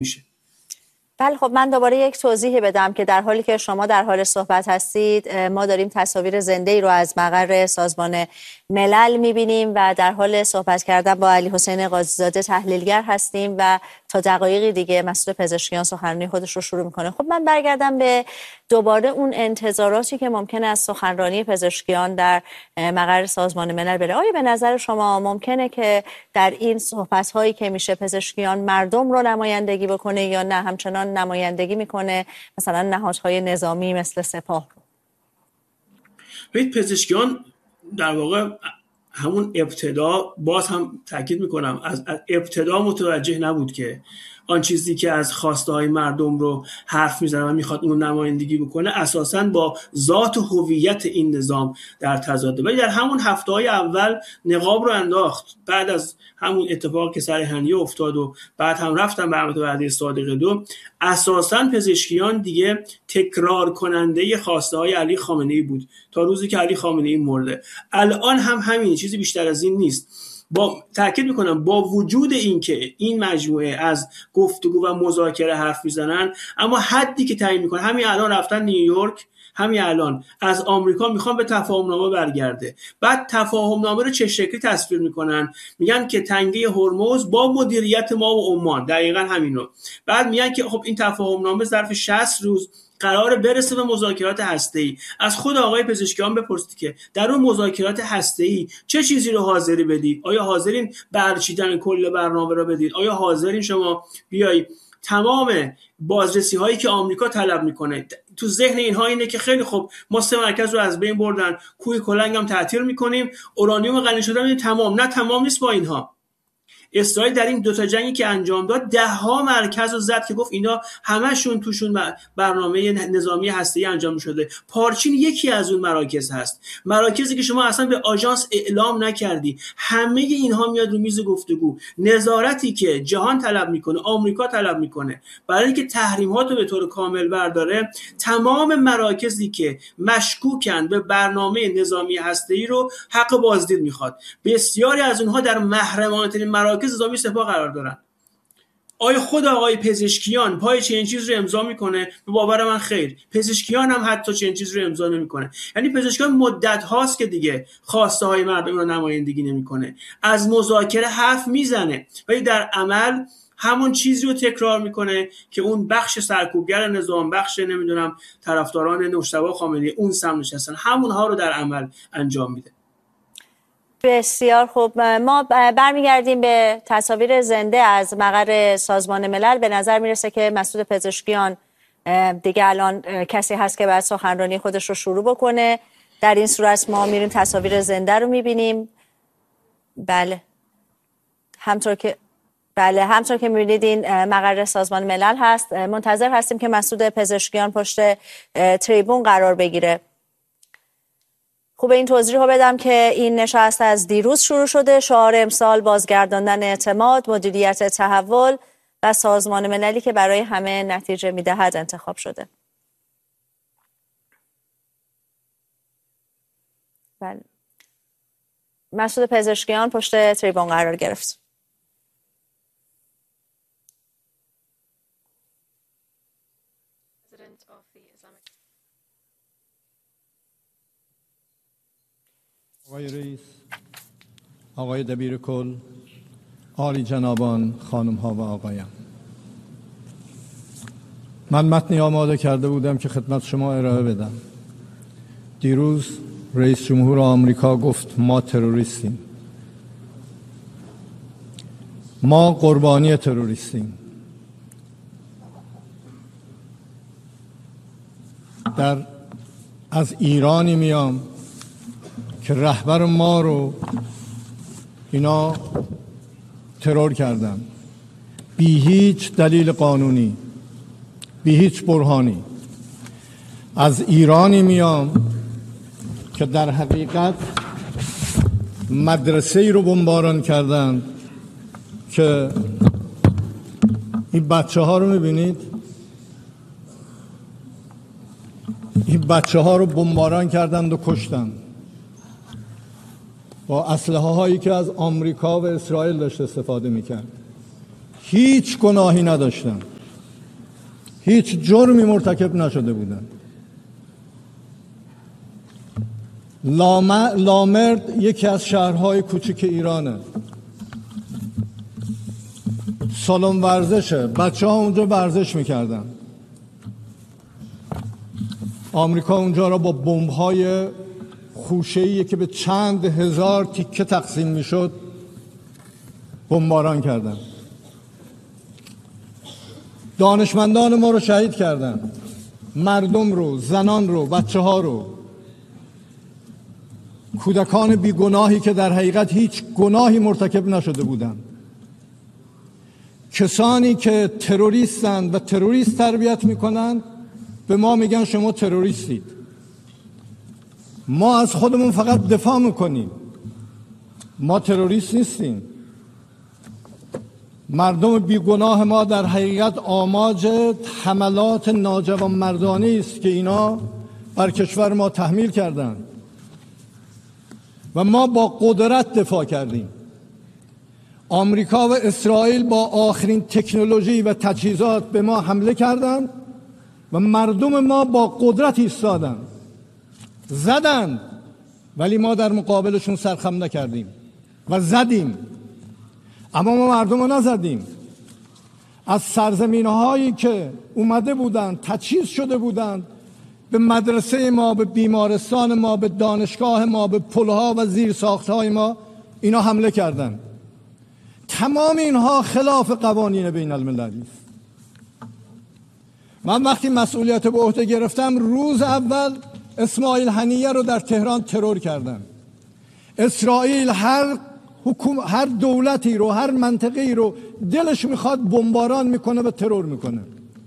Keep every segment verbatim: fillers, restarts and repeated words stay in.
میشه. بله خب من دوباره یک توضیح بدم که در حالی که شما در حال صحبت هستید ما داریم تصاویر زنده ای رو از مقر سازمان ملل میبینیم و در حال صحبت کردن با علی حسین قاضی‌زاده تحلیلگر هستیم و تا دقایقی دیگه مسعود پزشکیان سخنرانی خودش رو شروع میکنه. خب من برگردم به دوباره اون انتظاراتی که ممکنه از سخنرانی پزشکیان در مقر سازمان ملل بره. آیا به نظر شما ممکنه که در این صحبت هایی که میشه پزشکیان مردم رو نمایندگی بکنه یا نه همچنان نمایندگی میکنه مثلا نهادهای نظامی مثل سپاه رو؟ ببینید پزشکیان در واقع همون ابتدا باز هم تاکید میکنم از ابتدا متوجه نبود که آن چیزی که از خواسته های مردم رو حرف میزنه و میخواد اون نمایندگی بکنه اساساً با ذات و هویت این نظام در تضاده. ولی در همون هفته های اول نقاب رو انداخت. بعد از همون اتفاق که سر هنیه افتاد و بعد هم رفتن به حملات وعده صادق دو، اساساً پزشکیان دیگه تکرار کننده خواسته های علی خامنه‌ای بود تا روزی که علی خامنه‌ای مرده. الان هم همین، چیزی بیشتر از این نیست. با تاکید میکنم با وجود اینکه این مجموعه از گفتگو و مذاکره حرف میزنن، اما حدی که تعیین میکنه همین الان رفتن نیویورک، همین الان از آمریکا میخوان به تفاهم نامه برگرده. بعد تفاهم نامه رو چه شکلی تصویر میکنن؟ میگن که تنگه هرمز با مدیریت ما و عمان، دقیقاً همینو. بعد میگن که خب این تفاهم نامه ظرف شصت روز قراره برسه به مذاکرات هسته‌ای. از خود آقای پزشکیان بپرسید که در اون مذاکرات هسته‌ای چه چیزی رو حاضری بدید؟ آیا حاضرین برچیدن کل برنامه رو بدید؟ آیا حاضرین شما بیای تمام بازرسی هایی که آمریکا طلب میکنه؟ تو ذهن اینها اینه که خیلی خوب ما سه مرکز رو از بین بردن، کوه کلنگ هم تعطیل میکنیم، اورانیوم غنی شده میگیم تمام. نه تمام نیست. با اینها اسرائیل در این دوتا جنگی که انجام داد ده ها مرکز رو زد که گفت اینا همشون توشون برنامه نظامی هسته‌ای انجام شده. پارچین یکی از اون مراکز هست، مراکزی که شما اصلا به آژانس اعلام نکردی. همه اینها میاد رو میز گفتگو. نظارتی که جهان طلب میکنه، آمریکا طلب میکنه برای اینکه تحریمات رو به طور کامل برداره، تمام مراکزی که مشکوکن به برنامه نظامی هسته‌ای رو حق بازدید میخواد. بسیاری از اونها در محرمانه‌ترین مراکز نظامی سپاه قرار دارن. آیا خود آقای پزشکیان پای چنین چیز رو امضا میکنه؟ به باور من خیر. پزشکیان هم حتی چنین چیز رو امضا نمیکنه. یعنی پزشکیان مدت هاست که دیگه خواسته های مردم رو نمایندگی نمیکنه، از مذاکره حرف میزنه ولی در عمل همون چیزی رو تکرار میکنه که اون بخش سرکوبگر نظام، بخش نمیدونم طرفداران مجتبی خامنه‌ای اون سم نشستن، همونها رو در عمل انجام میده. بسیار خوب. ما برمیگردیم به تصاویر زنده از مقر سازمان ملل. به نظر میرسه که مسعود پزشکیان دیگه الان کسی هست که باید سخنرانی خودش رو شروع بکنه. در این صورت ما میریم تصاویر زنده رو میبینیم. بله همطور که بله همطور که میبینید این مقر سازمان ملل هست. منتظر هستیم که مسعود پزشکیان پشت تریبون قرار بگیره. خوب این توضیح رو بدم که این نشست از دیروز شروع شده. شعار امسال بازگرداندن اعتماد، مدیریت تحول و سازمان مللی که برای همه نتیجه میدهد انتخاب شده. بله. مسعود پزشکیان پشت تریبون قرار گرفت. آقای رئیس، آقای دبیر کل، عالی جنابان، خانم ها و آقایان، من متنی آماده کرده بودم که خدمت شما ارائه بدم. دیروز رئیس جمهور آمریکا گفت ما تروریستیم، ما قربانی تروریستیم. در از ایرانی میام که رهبر ما رو اینا ترور کردن بی هیچ دلیل قانونی، بی هیچ برهانی. از ایرانی میام که در حقیقت مدرسه‌ای رو بمباران کردن که این بچه ها رو میبینید، این بچه ها رو بمباران کردند و کشتند با اسلحه هایی که از آمریکا و اسرائیل داشت استفاده میکرد. هیچ گناهی نداشتن. هیچ جرمی مرتکب نشده بودند. لامرد یکی از شهرهای کوچک ایرانه. سالن ورزشه، بچه ها اونجا ورزش میکردن. آمریکا اونجا را با بمب‌های خوشه‌ای که به چند هزار تیکه تقسیم میشد بمباران کردن. دانشمندان ما رو شهید کردن، مردم رو، زنان رو، بچه ها رو، کودکان بیگناهی که در حقیقت هیچ گناهی مرتکب نشده بودند. کسانی که تروریستند و تروریست تربیت میکنند به ما میگن شما تروریستید. ما از خودمون فقط دفاع میکنیم، ما تروریست نیستیم. مردم بیگناه ما در حقیقت آماج حملات ناجوانمردانه است که اینا بر کشور ما تحمیل کردند و ما با قدرت دفاع کردیم. آمریکا و اسرائیل با آخرین تکنولوژی و تجهیزات به ما حمله کردند و مردم ما با قدرت ایستادند، زدند، ولی ما در مقابلشون سرخم نکردیم و زدیم. اما ما مردم رو نزدیم. از سرزمین‌هایی که اومده بودند، تجهیز شده بودند، به مدرسه ما، به بیمارستان ما، به دانشگاه ما، به پلها و زیرساخت‌های ما اینا حمله کردند. تمام اینها خلاف قوانین بین المللی است. من وقتی مسئولیت به عهده گرفتم، روز اول اسماعیل هنیه رو در تهران ترور کردن. اسرائیل هر حکوم هر دولتی رو، هر منطقه‌ای رو دلش میخواد بمباران میکنه و ترور میکنه.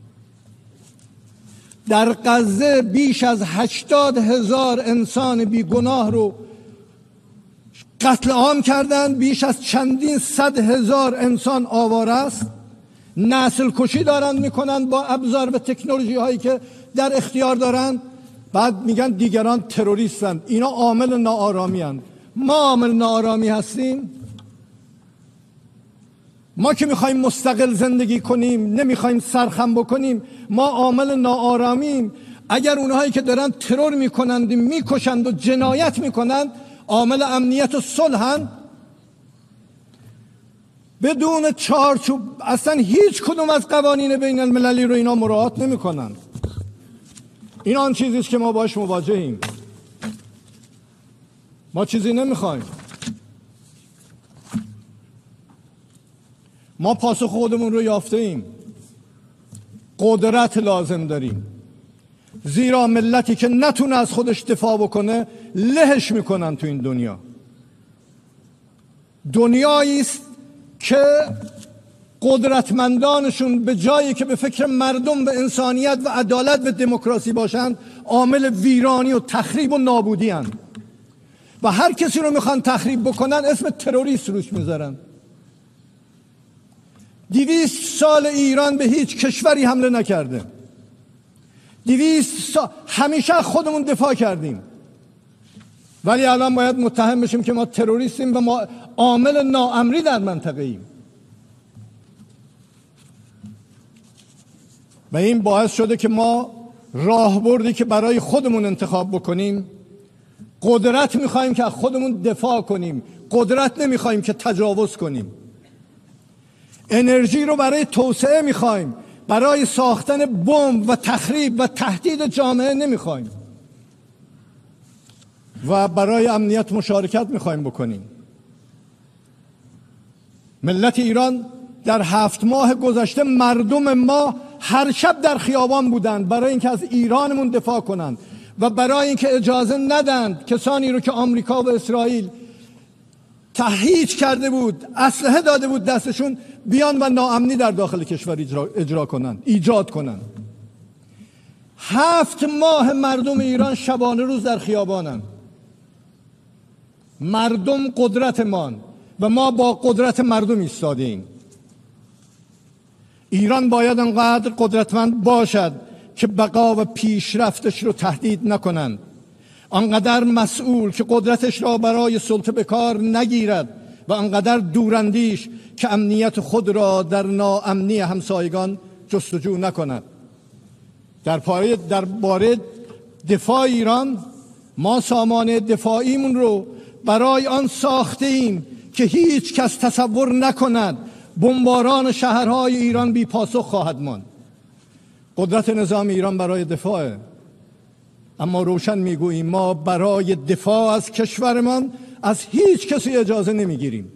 در غزه بیش از هشتاد هزار انسان بیگناه رو قتل عام کردن، بیش از چندین صد هزار انسان آواره است. نسل کشی دارند میکنن با ابزار و تکنولوژی هایی که در اختیار دارند. بعد میگن دیگران تروریستند. اینا عامل ناآرامی هستند. ما عامل ناآرامی هستیم؟ ما که میخوایم مستقل زندگی کنیم، نمیخوایم سرخم بکنیم، ما عامل ناآرامیم. اگر اونهایی که دارن ترور میکنند، میکشند و جنایت میکنند عامل امنیت و صلحن، بدون چارچوب اصلا هیچ کدوم از قوانین بین المللی رو اینا مراعات نمیکنن. این آن چیزی است که ما باش مواجهیم. ما چیزی نمیخوایم. ما پاسخ خودمون رو یافته ایم. قدرت لازم داریم، زیرا ملتی که نتونه از خودش دفاع بکنه لهش میکنن تو این دنیا. دنیایی است که قدرتمندانشون به جایی که به فکر مردم و انسانیت و عدالت و دموکراسی باشند، عامل ویرانی و تخریب و نابودی هستند و هر کسی رو میخوان تخریب بکنن اسم تروریست روش میذارن. دویست سال ایران به هیچ کشوری حمله نکرده. دویست سال همیشه خودمون دفاع کردیم، ولی الان باید متهم بشیم که ما تروریستیم و ما عامل ناامنی در منطقه ایم. و این باعث شده که ما راهبردی که برای خودمون انتخاب بکنیم، قدرت میخوایم که از خودمون دفاع کنیم، قدرت نمیخوایم که تجاوز کنیم. انرژی رو برای توسعه میخوایم، برای ساختن بمب و تخریب و تهدید جامعه نمیخوایم و برای امنیت مشارکت میخوایم بکنیم. ملت ایران در هفت ماه گذشته مردم ما هر شب در خیابان بودند برای اینکه از ایرانمون دفاع کنند و برای اینکه اجازه ندند کسانی رو که آمریکا و اسرائیل تهییج کرده بود، اسلحه داده بود دستشون، بیان و ناامنی در داخل کشور اجرا, اجرا کنند، ایجاد کنند. هفت ماه مردم ایران شبانه روز در خیابانند. مردم قدرتمان و ما با قدرت مردم ایستاده ایم. ایران باید انقدر قدرتمند باشد که بقا و پیشرفتش رو تهدید نکنند، آنقدر مسئول که قدرتش را برای سلطه به کار نگیرد و آنقدر دوراندیش که امنیت خود را در ناامنی همسایگان جستجو نکند. در پاره در باره دفاع ایران ما سامان دفاعیمون رو برای آن ساخته ایم که هیچ کس تصور نکند بمباران شهرهای ایران بی پاسخ خواهد ماند. قدرت نظام ایران برای دفاعه، اما روشن میگوییم ما برای دفاع از کشورمان از هیچ کسی اجازه نمیگیریم.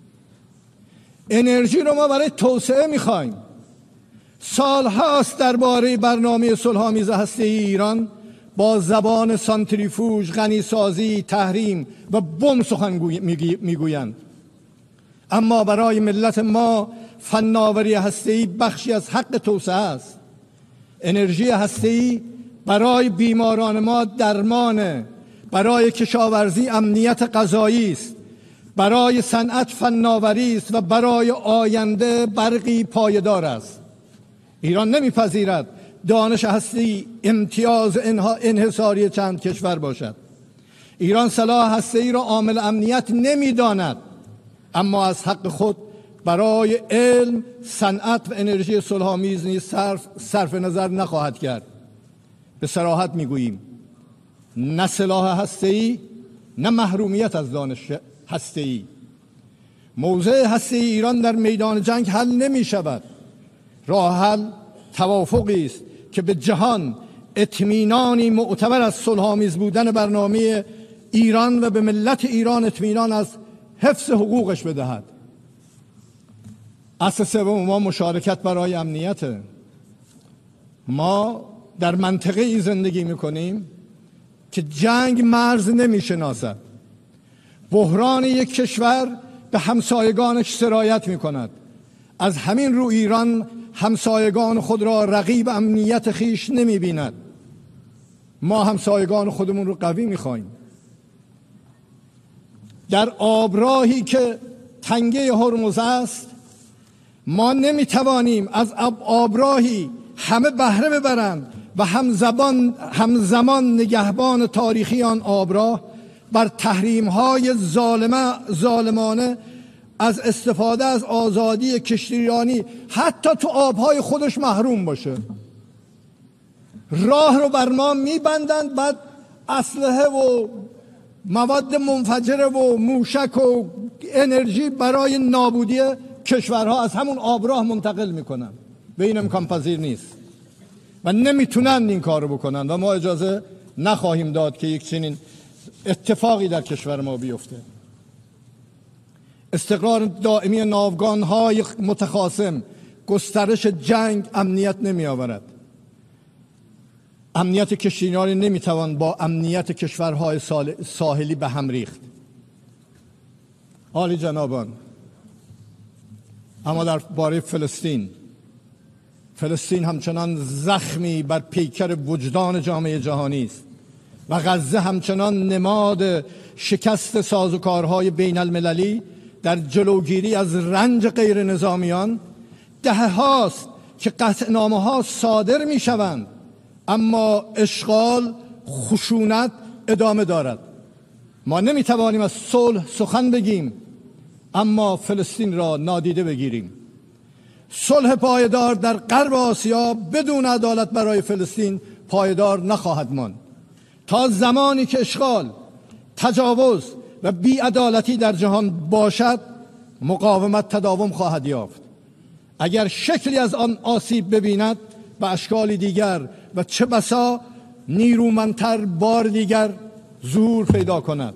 انرژی رو ما برای توسعه میخوایم. سالهاست درباره برنامه صلح‌آمیز هسته‌ای ایران با زبان سانتریفوژ، غنیسازی، تحریم و بم سخن میگویند، اما برای ملت ما فناوری هسته‌ای بخشی از حق توسعه است. انرژی هسته‌ای برای بیماران ما درمانه، برای کشاورزی امنیت غذایی است، برای صنعت فناوری است و برای آینده برقی پایدار است. ایران نمیپذیرد دانش هسته‌ای امتیاز انحصاری چند کشور باشد. ایران سلاح هسته‌ای را عامل امنیت نمیداند، اما از حق خود برای علم، صنعت و انرژی صلح‌آمیز نیز صرف, صرف نظر نخواهد کرد. به صراحت میگوییم نه سلاح هسته‌ای نه محرومیت از دانش هسته‌ای. موضع هسته‌ای ایران در میدان جنگ حل نمی شود. راه حل توافقی است که به جهان اطمینانی معتبر از صلح‌آمیز بودن برنامه ایران و به ملت ایران اطمینان از حفظ حقوقش بدهد. اصل سوم ما مشارکت برای امنیت. ما در منطقه ای زندگی میکنیم که جنگ مرز نمیشناسد. بحران یک کشور به همسایگانش سرایت میکند. از همین رو ایران همسایگان خود را رقیب امنیت خیش نمیبیند. ما همسایگان خودمون رو قوی میخوایم. در آبراهی که تنگه هرمز است ما نمیتوانیم از آبراهی همه بهره ببرند و همزمان همزمان نگهبان تاریخی آن آبراه بر تحریم‌های ظالمه ظالمانه از استفاده از آزادی کشتیرانی حتی تو آبهای خودش محروم باشه. راه رو بر ما میبندند، بعد اسلحه و مواد منفجره و موشک و انرژی برای نابودی کشورها از همون آبراه منتقل میکنن و این امکان پذیر نیست و نمیتونن این کارو بکنن و ما اجازه نخواهیم داد که یک چنین اتفاقی در کشور ما بیفته. استقرار دائمی ناوگان‌های متخاصم، گسترش جنگ امنیت نمی آورد. امنیت کشتیرانی نمیتوان با امنیت کشورهای ساحلی به هم ریخت. عالی جنابان، اما در باره فلسطین فلسطین همچنان زخمی بر پیکر وجدان جامعه جهانی است و غزه همچنان نماد شکست سازوکارهای بین المللی در جلوگیری از رنج غیر نظامیان. دهه هاست که قطعنامه ها صادر می شوند اما اشغال، خشونت ادامه دارد. ما نمی توانیم از صلح سخن بگیم اما فلسطین را نادیده بگیریم. صلح پایدار در غرب آسیا بدون عدالت برای فلسطین پایدار نخواهد ماند. تا زمانی که اشغال، تجاوز و بی‌عدالتی در جهان باشد مقاومت تداوم خواهد یافت. اگر شکلی از آن آسیب ببیند به اشکال دیگر و چه بسا نیرومندتر بار دیگر ظهور پیدا کند.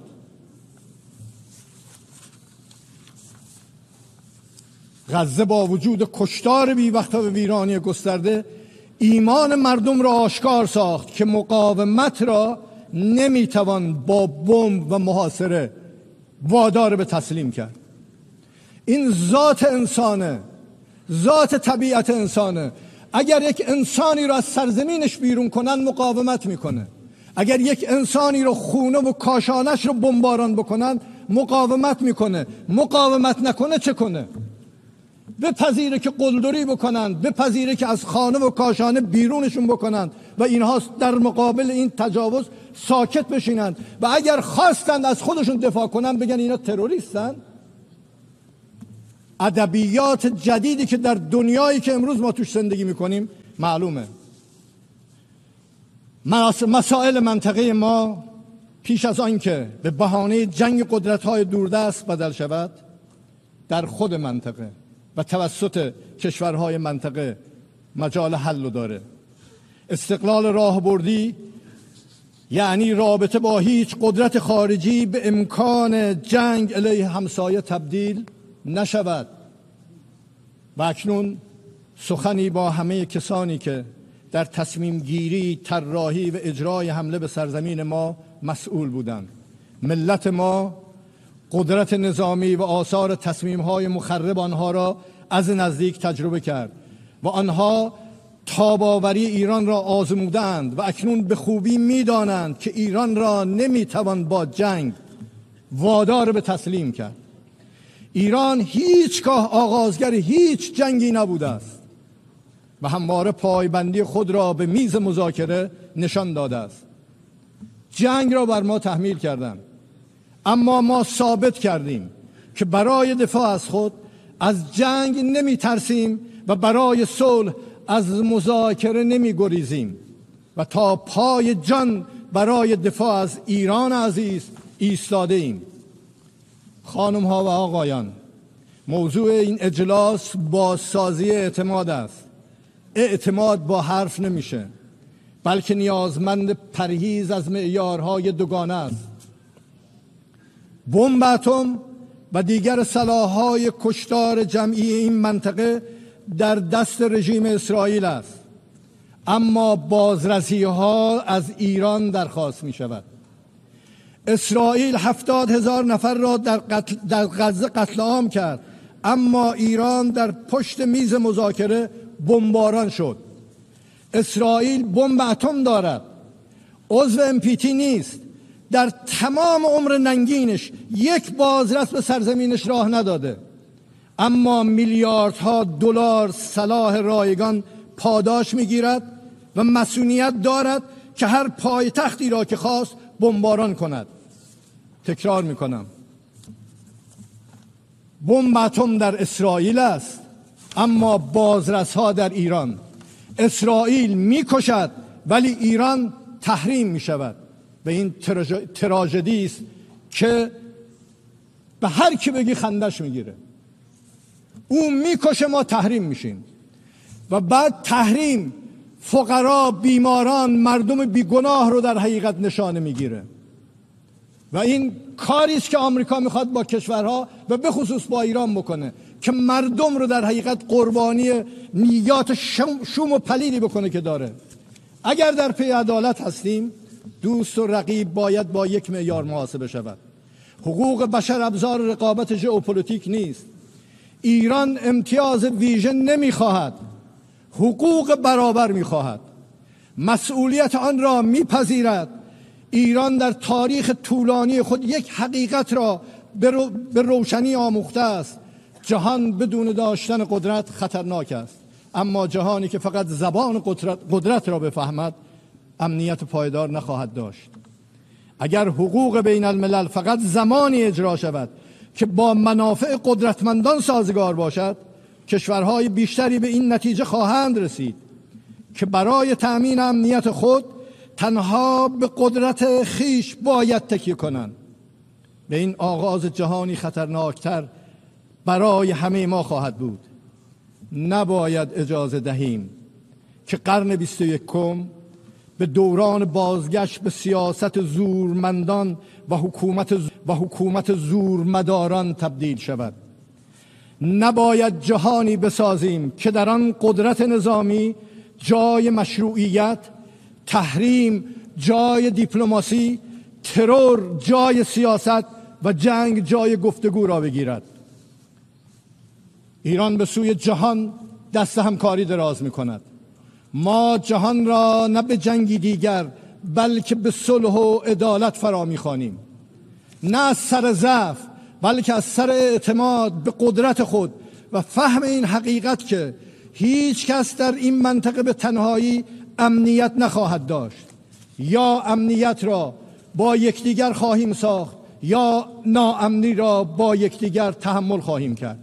غزه با وجود کشتار بی‌وقفه و ویرانی گسترده ایمان مردم را آشکار ساخت که مقاومت را نمیتوان با بمب و محاصره وادار به تسلیم کرد. این ذات انسانه، ذات طبیعت انسانه. اگر یک انسانی را از سرزمینش بیرون کنن مقاومت میکنه. اگر یک انسانی را خونه و کاشانش رو بمباران بکنن مقاومت میکنه. مقاومت نکنه چه کنه؟ بپذیره که قلدری بکنن، بپذیره که از خانه و کاشانه بیرونشون بکنن و اینها در مقابل این تجاوز ساکت بشینن و اگر خواستند از خودشون دفاع کنن بگن اینا تروریستن. ادبیات جدیدی که در دنیایی که امروز ما توش زندگی میکنیم معلومه. مسائل منطقه ما پیش از آن که به بهانه جنگ قدرت‌های دوردست بدل شود، در خود منطقه و توسط کشورهای منطقه مجال حل داره. استقلال راهبردی یعنی رابطه با هیچ قدرت خارجی به امکان جنگ علیه همسایه تبدیل نشود. و اکنون سخنی با همه کسانی که در تصمیم گیری، طراحی و اجرای حمله به سرزمین ما مسئول بودند. ملت ما قدرت نظامی و آثار تصمیم‌های مخرب آنها را از نزدیک تجربه کرد و آنها تاباوری ایران را آزمودند و اکنون به خوبی می‌دانند که ایران را نمی‌توان با جنگ وادار به تسلیم کرد. ایران هیچگاه آغازگر هیچ جنگی نبوده است و همواره پایبندی خود را به میز مذاکره نشان داده است. جنگ را بر ما تحمیل کردند، اما ما ثابت کردیم که برای دفاع از خود از جنگ نمی ترسیم و برای صلح از مذاکره نمی گریزیم و تا پای جان برای دفاع از ایران عزیز ایستاده ایم. خانم ها و آقایان، موضوع این اجلاس بازسازی اعتماد است. اعتماد با حرف نمیشه، بلکه نیازمند پرهیز از معیارهای دوگانه است. بمب اتم و دیگر سلاح‌های کشتار جمعی این منطقه در دست رژیم اسرائیل است، اما بازرسی‌ها از ایران درخواست می شود. اسرائیل هفتاد هزار نفر را در, قتل در غزه قتل عام کرد، اما ایران در پشت میز مذاکره بمباران شد. اسرائیل بمب اتم دارد، عضو ام پی تی نیست، در تمام عمر ننگینش یک بازرس به سرزمینش راه نداده، اما میلیاردها دلار سلاح رایگان پاداش میگیرد و مسئولیت دارد که هر پایتختی را که خواست بمباران کند. تکرار میکنم، بمب اتم در اسرائیل است، اما بازرس ها در ایران. اسرائیل میکشد ولی ایران تحریم میشود و این تراژدی است که به هر کی بگی خندش میگیره. او میکشه، ما تحریم میشیم و بعد تحریم فقرا، بیماران، مردم بیگناه رو در حقیقت نشانه میگیره و این کاری است که آمریکا میخواد با کشورها و به خصوص با ایران بکنه که مردم رو در حقیقت قربانی نیات شوم, شوم و پلیدی بکنه که داره. اگر در پی عدالت هستیم، دوست و رقیب باید با یک معیار محاسبه شود. حقوق بشر ابزار رقابت ژئوپلیتیک نیست. ایران امتیاز ویژه نمیخواهد، حقوق برابر میخواهد. مسئولیت آن را میپذیرد. ایران در تاریخ طولانی خود یک حقیقت را به روشنی آموخته است: جهان بدون داشتن قدرت خطرناک است، اما جهانی که فقط زبان قدرت, قدرت را بفهمد امنیت پایدار نخواهد داشت. اگر حقوق بین الملل فقط زمانی اجرا شود که با منافع قدرتمندان سازگار باشد، کشورهای بیشتری به این نتیجه خواهند رسید که برای تأمین امنیت خود تنها به قدرت خیش باید تکیه کنند. به این آغاز جهانی خطرناکتر برای همه ما خواهد بود. نباید اجازه دهیم که قرن بیست و یکم به دوران بازگشت به سیاست زورمندان و حکومت و حکومت زورمداران تبدیل شود. نباید جهانی بسازیم که در آن قدرت نظامی جای مشروعیت، تحریم جای دیپلماسی، ترور جای سیاست و جنگ جای گفتگو را بگیرد. ایران به سوی جهان دست همکاری دراز می کند. ما جهان را نه به جنگی دیگر بلکه به صلح و عدالت فرا می خوانیم، نه از سر ضعف بلکه از سر اعتماد به قدرت خود و فهم این حقیقت که هیچ کس در این منطقه به تنهایی امنیت نخواهد داشت. یا امنیت را با یکدیگر خواهیم ساخت یا ناامنی را با یکدیگر تحمل خواهیم کرد.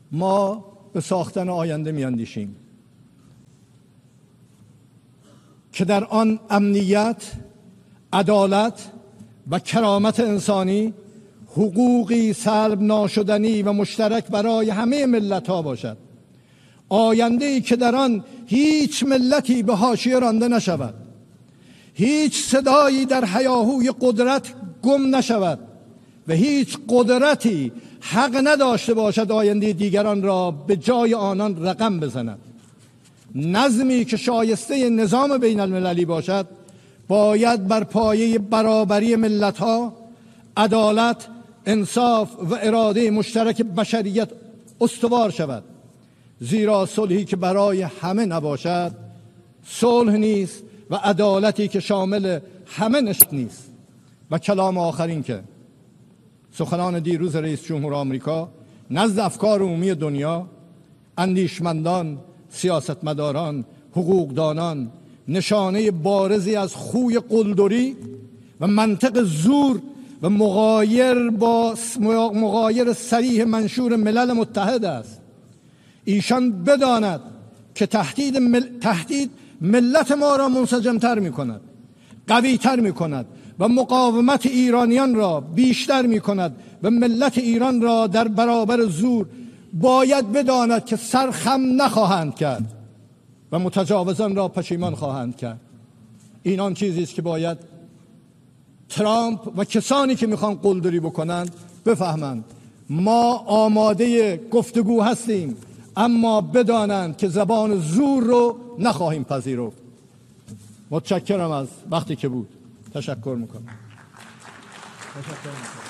ما به ساختن آینده میاندیشیم. که در آن امنیت، عدالت و کرامت انسانی حقوقی سلب ناشدنی و مشترک برای همه ملت‌ها باشد. آینده‌ای که در آن هیچ ملتی به حاشیه رانده نشود، هیچ صدایی در هیاهوی قدرت گم نشود و هیچ قدرتی حق نداشته باشد آینده دیگران را به جای آنان رقم بزند. نظمی که شایسته نظام بین المللی باشد باید بر پایه برابری ملت‌ها، عدالت، انصاف و اراده مشترک بشریت استوار شود. زیرا صلحی که برای همه نباشد صلح نیست و عدالتی که شامل همه نشد نیست. و کلام آخرین که سخنان دیروز رئیس جمهور آمریکا نزد افکار عمومی دنیا، اندیشمندان، سیاستمداران، حقوقدانان نشانه بارزی از خوی قلدری و منطق زور و مغایر با مغایر صریح منشور ملل متحد است. ایشان بداند که تهدید مل... تهدید ملت ما را منسجمتر می کند، قوی تر می کند و مقاومت ایرانیان را بیشتر می کند و ملت ایران را در برابر زور باید بداند که سرخم نخواهند کرد و متجاوزان را پشیمان خواهند کرد. این آن چیزی است که باید ترامپ و کسانی که میخوان قلدری بکنند بفهمند. ما آماده گفتگو هستیم، اما بدانند که زبان زور رو نخواهیم پذیرفت. متشکرم از وقتی که بود. تشکر میکنم. تشکر میکنم.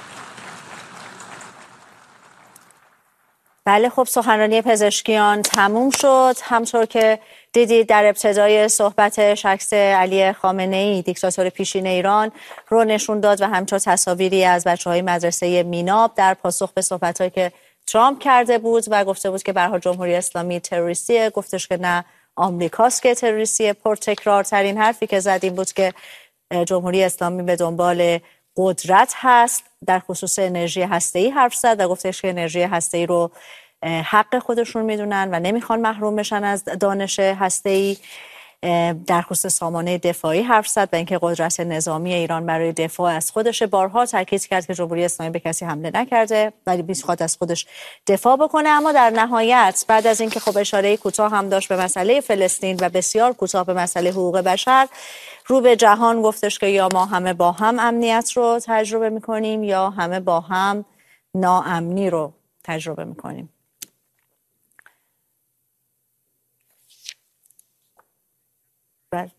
بله خب، سخنرانی پزشکیان تموم شد. همطور که دیدید در ابتدای صحبتش عکس علی خامنه‌ای دیکتاتور پیشین ایران رو نشون داد و همینطور تصاویری از بچه‌های مدرسه میناب در پاسخ به صحبت‌هایی که ترامپ کرده بود و گفته بود که به هر حال جمهوری اسلامی تروریستیه. گفتش که نه، آمریکاست که تروریستیه. پرتکرارترین حرفی که زد این بود که جمهوری اسلامی به دنبال قدرت هست. در خصوص انرژی هسته‌ای حرف زد و گفتش که انرژی هسته‌ای رو حق خودشون میدونن و نمیخوان محروم بشن از دانش هسته‌ای. در خصوص سامانه دفاعی حرف زد و اینکه قدرت نظامی ایران برای دفاع از خودش. بارها تاکید کرد که جمهوری اسلامی به کسی حمله نکرده ولی میخواد از خودش دفاع بکنه. اما در نهایت بعد از اینکه خب اشاره کوتاه هم داشت به مسئله فلسطین و بسیار کوتاه به مسئله حقوق بشر، رو به جهان گفتش که یا ما همه با هم امنیت رو تجربه میکنیم یا همه با هم ناامنی رو تجربه میکنیم. بله.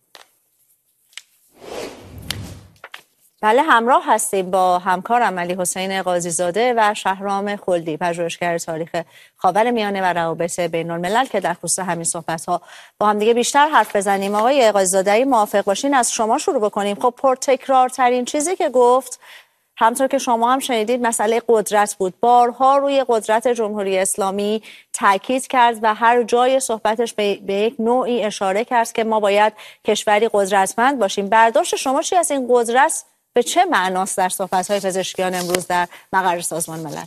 بله همراه هستیم با همکارم علی حسین قاضی زاده و شهرام خلدی، پژوهشگر تاریخ خاورمیانه و روابط بین الملل، که در خصوص همین صحبت ها با هم دیگه بیشتر حرف بزنیم. آقای قاضی زاده موافق باشین از شما شروع بکنیم. خب پرتکرارترین چیزی که گفت، همطور که شما هم شنیدید، مسئله قدرت بود. بارها روی قدرت جمهوری اسلامی تاکید کرد و هر جای صحبتش به, به یک نوعی اشاره کرد که ما باید کشوری قدرتمند باشیم. برداشت شما چی از این قدرت به چه معناست در صحبت‌های پزشکیان امروز در مقر سازمان ملل؟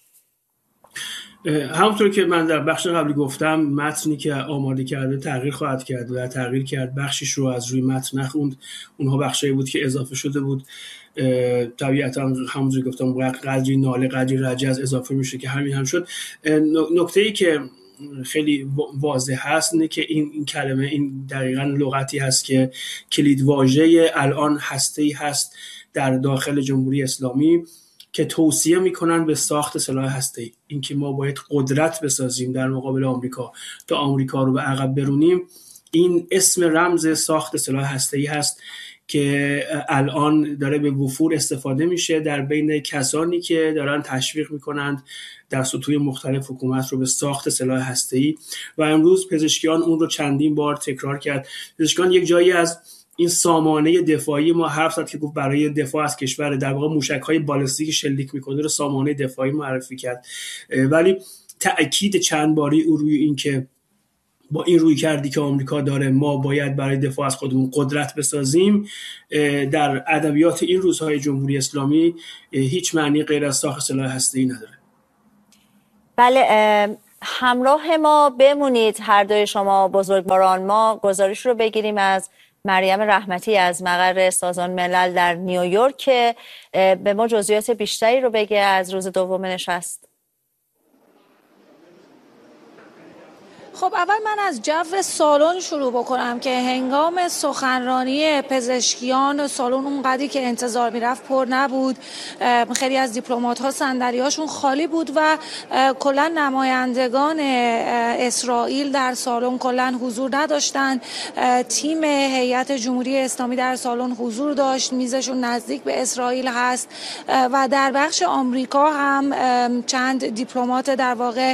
همونطور که من در بخش قبلی گفتم، متنی که آماده کرده تغییر خواهد کرد و تغییر کرد. بخشش رو از روی متن نخوند، اونها بخشایی بود که اضافه شده بود. طبیعتا همونجوری گفتم قدری ناله قدری رجز اضافه میشه که همین هم شد. نکته‌ای که خیلی واضح هست اینه که این, این کلمه، این دقیقاً لغتی هست که کلید واژه الان هسته‌ای هست در داخل جمهوری اسلامی که توصیه میکنن به ساخت سلاح هسته‌ای. اینکه ما باید قدرت بسازیم در مقابل آمریکا تا آمریکا رو به عقب برونیم، این اسم رمز ساخت سلاح هسته‌ای هست که الان داره به وفور استفاده میشه در بین کسانی که دارن تشویق میکنند در سطوح مختلف حکومت رو به ساخت سلاح هسته‌ای. و امروز پزشکیان اون رو چندین بار تکرار کرد. پزشکیان یک جایی از این سامانه دفاعی ما حرف زد که گفت برای دفاع از کشور، در واقع موشک‌های بالستیک شلیک میکنه رو سامانه دفاعی معرفی کرد. ولی تأکید چند باری او روی این که با این روی کردی که آمریکا داره ما باید برای دفاع از خودمون قدرت بسازیم، در ادبیات این روزهای جمهوری اسلامی هیچ معنی غیر از ساخت سلاح هسته‌ای نداره. بله، همراه ما بمونید هر دوی شما بزرگواران. ما گزارش رو بگیریم از مریم رحمتی از مقر سازمان ملل در نیویورک که به ما جزئیات بیشتری رو بگه از روز دوم نشست. خب اول من از جو سالن شروع بکنم که هنگام سخنرانی پزشکیان سالن اونقدری که انتظار میرفت پر نبود. خیلی از دیپلمات ها صندلی‌هاشون خالی بود و کلا نمایندگان اسرائیل در سالن کلا حضور نداشتن. تیم هیئت جمهوری اسلامی در سالن حضور داشت، میزشون نزدیک به اسرائیل هست و در بخش آمریکا هم چند دیپلمات در واقع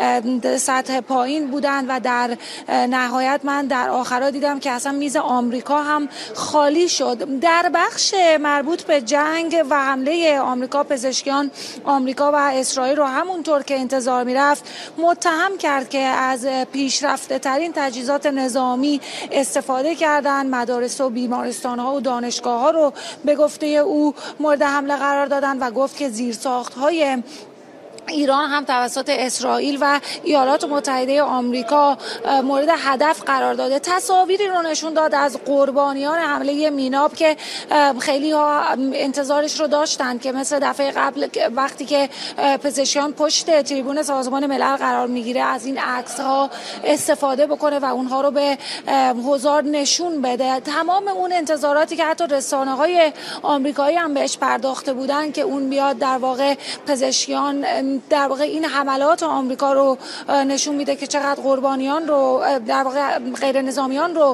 سطح پایین بودن و در نهایت من در آخرها دیدم که اصلا میز آمریکا هم خالی شد. در بخش مربوط به جنگ و حمله آمریکا، پزشکیان آمریکا و اسرائیل رو همونطور که انتظار میرفت متهم کرد که از پیشرفته ترین تجهیزات نظامی استفاده کردن. مدارس و بیمارستان ها و دانشگاه ها رو به گفته او مورد حمله قرار دادن و گفت که زیرساخت های ایران هم توسط اسرائیل و ایالات متحده آمریکا مورد هدف قرار داده. تصاویری رو نشون داد از قربانیان حمله میناب که خیلی ها انتظارش رو داشتن که مثل دفعه قبل وقتی که پزشکیان پشت تریبون سازمان ملل قرار میگیره از این عکس ها استفاده بکنه و اونها رو به حضار نشون بده. تمام اون انتظاراتی که حتی رسانه های آمریکایی هم بهش پرداخته بودن که اون بیاد در واقع پزشکیان در واقع این حملات آمریکا رو نشون میده که چقدر قربانیان رو در واقع غیر نظامیان رو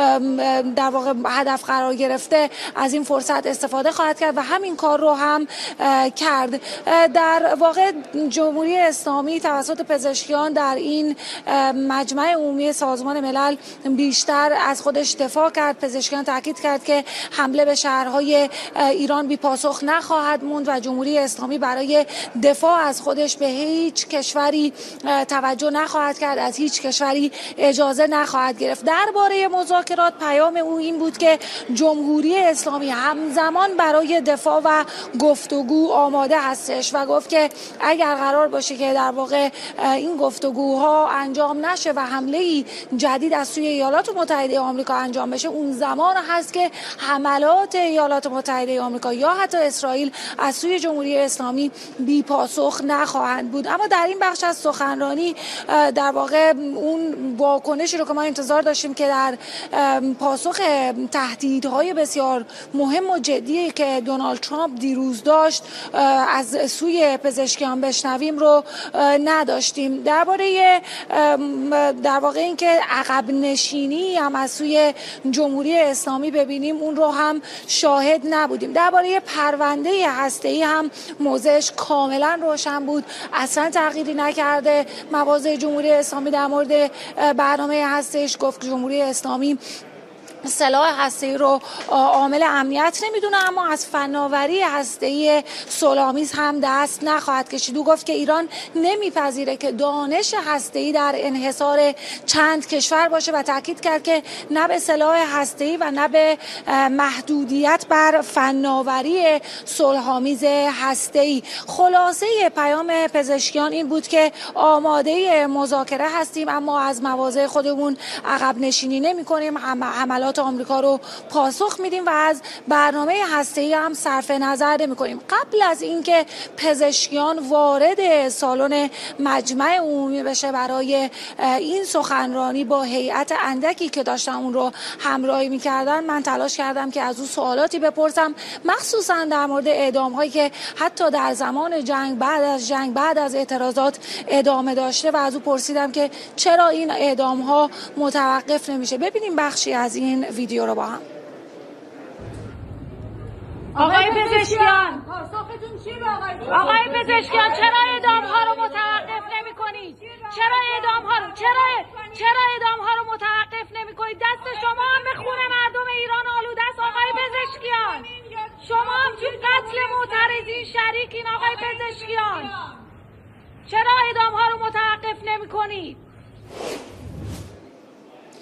در واقع هدف قرار گرفته، از این فرصت استفاده خواهد کرد و همین کار رو هم کرد. در واقع جمهوری اسلامی توسط پزشکیان در این مجمع عمومی سازمان ملل بیشتر از خودش دفاع کرد. پزشکیان تاکید کرد که حمله به شهرهای ایران بی پاسخ نخواهد موند و جمهوری اسلامی برای دفاع از خودش به هیچ کشوری توجه نخواهد کرد، از هیچ کشوری اجازه نخواهد گرفت. درباره مذاکرات پیام او این بود که جمهوری اسلامی همزمان برای دفاع و گفتگو آماده هستش و گفت که اگر قرار باشه که در واقع این گفتگوها انجام نشه و حمله جدید از سوی ایالات متحده آمریکا انجام بشه، اون زمان هست که حملات ایالات متحده آمریکا یا حتی اسرائیل از سوی جمهوری اسلامی بی پاسخ نخواهند بود. اما در این بخش از سخنرانی در واقع اون واکنشی رو که ما انتظار داشتیم که در پاسخ تهدیدهای بسیار مهم و جدی که دونالد ترامپ دیروز داشت از سوی پزشکیان بشنویم رو نداشتیم. درباره در واقع اینکه عقب نشینی هم از سوی جمهوری اسلامی ببینیم اون رو هم شاهد نبودیم. درباره پرونده هسته‌ای هم موضعش کاملا روشن بود، اصلا تغییری نکرده. مواضع جمهوری اسلامی در مورد برنامه هسته‌ایش گفت که جمهوری اسلامی سلاح هسته‌ای رو عامل امنیت نمیدونه اما از فناوری هسته‌ای صلح‌آمیز هم دست نخواهد کشید. او گفت که ایران نمیپذیره که دانش هسته‌ای در انحصار چند کشور باشه و تاکید کرد که نه به سلاح هسته‌ای و نه به محدودیت بر فناوری صلح‌آمیز هسته‌ای. خلاصه پیام پزشکیان این بود که آماده مذاکره هستیم اما از مواضع خودمون عقب نشینی نمی‌کنیم، حملات آمریکا رو پاسخ میدیم و از برنامه هسته‌ای هم صرف نظر نمی‌کنیم. قبل از اینکه پزشکیان وارد سالن مجمع عمومی بشه برای این سخنرانی با هیئت اندکی که داشتن اون رو همراهی می‌کردن، من تلاش کردم که از او سوالاتی بپرسم، مخصوصا در مورد اعدام‌هایی که حتی در زمان جنگ، بعد از جنگ، بعد از اعتراضات ادامه داشته و از او پرسیدم که چرا این اعدام‌ها متوقف نمیشه. ببینیم بخشی از این ویدیو رو با هم. آقای پزشکیان، پاسختون چی به آقای آقای پزشکیان چرا اعدام ها رو متوقف نمی‌کنید؟ چرا اعدام ها رو چرا چرا اعدام ها رو متوقف نمی‌کنید؟ دست شما هم به خون مردم ایران آلوده است آقای پزشکیان. شما هم تو قتل معترضین شریکین آقای پزشکیان. چرا اعدام ها رو متوقف نمی‌کنید؟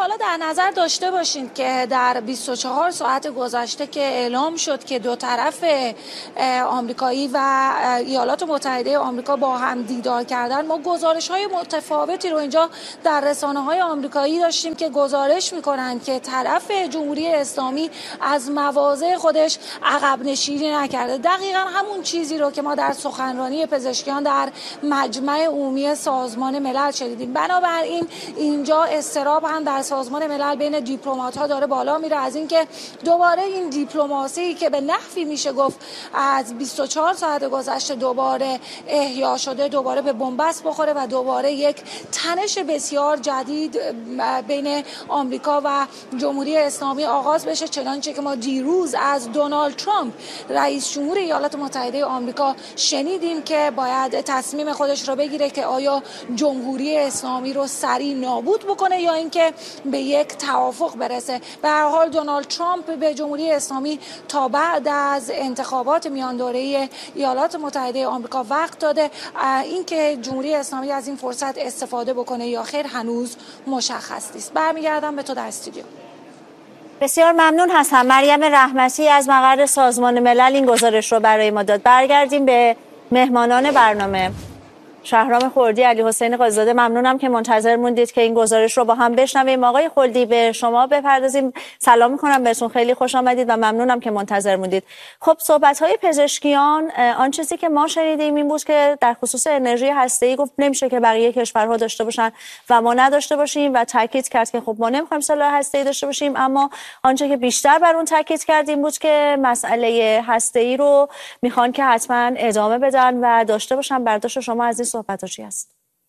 حالا در نظر داشته باشید که در بیست و چهار ساعت گذشته که اعلام شد که دو طرف آمریکایی و ایالات متحده آمریکا با هم دیدار کردن، ما گزارش‌های متفاوتی رو اینجا در رسانه‌های آمریکایی داشتیم که گزارش می‌کنند که طرف جمهوری اسلامی از مواضع خودش عقب نشینی نکرده. دقیقاً همون چیزی رو که ما در سخنرانی پزشکیان در مجمع عمومی سازمان ملل شنیدیم. بنابراین اینجا اضطراب هم در سازمان ملل بین دیپلمات‌ها داره بالا میره از اینکه دوباره این دیپلماسی که به نحوی میشه گفت از بیست و چهار ساعت گذشته دوباره احیا شده دوباره به بنبست بخوره و دوباره یک تنش بسیار جدید بین آمریکا و جمهوری اسلامی آغاز بشه، چنانچه که ما دیروز از دونالد ترامپ رئیس جمهور ایالات متحده آمریکا شنیدیم که باید تصمیم خودش رو بگیره که آیا جمهوری اسلامی رو سریع نابود بکنه یا اینکه به یک توافق برسه. به هر حال دونالد ترامپ به جمهوری اسلامی تا بعد از انتخابات میان دوره ایالات متحده آمریکا وقت داده. اینکه جمهوری اسلامی از این فرصت استفاده بکنه یا خیر هنوز مشخص نیست. برمیگردم به تو در استودیو. بسیار ممنون هستم. مریم رحمتی از مقر سازمان ملل این گزارش رو برای ما داد. برگردیم به مهمانان برنامه. شهرام خردی، علی حسین قاضی‌زاده، ممنونم که منتظر موندید که این گزارش رو با هم بشنویم. آقای خردی، به شما بپردازیم. سلام میکنم بهتون، خیلی خوش آمدید و ممنونم که منتظر موندید. خب صحبت‌های پزشکیان، آن چیزی که ما شنیدیم این بود که در خصوص انرژی هسته‌ای گفت نمیشه که بقیه کشورها داشته باشن و ما نداشته باشیم و تاکید کرد که خب ما نمی‌خوایم سلاح هسته‌ای داشته باشیم، اما آنچه که بیشتر بر اون تاکید کردیم بود که مسئله هسته‌ای رو میخوان که حتما ادامه بدن و داشته باشن. برداشت شما از این صحبت‌ها چی است؟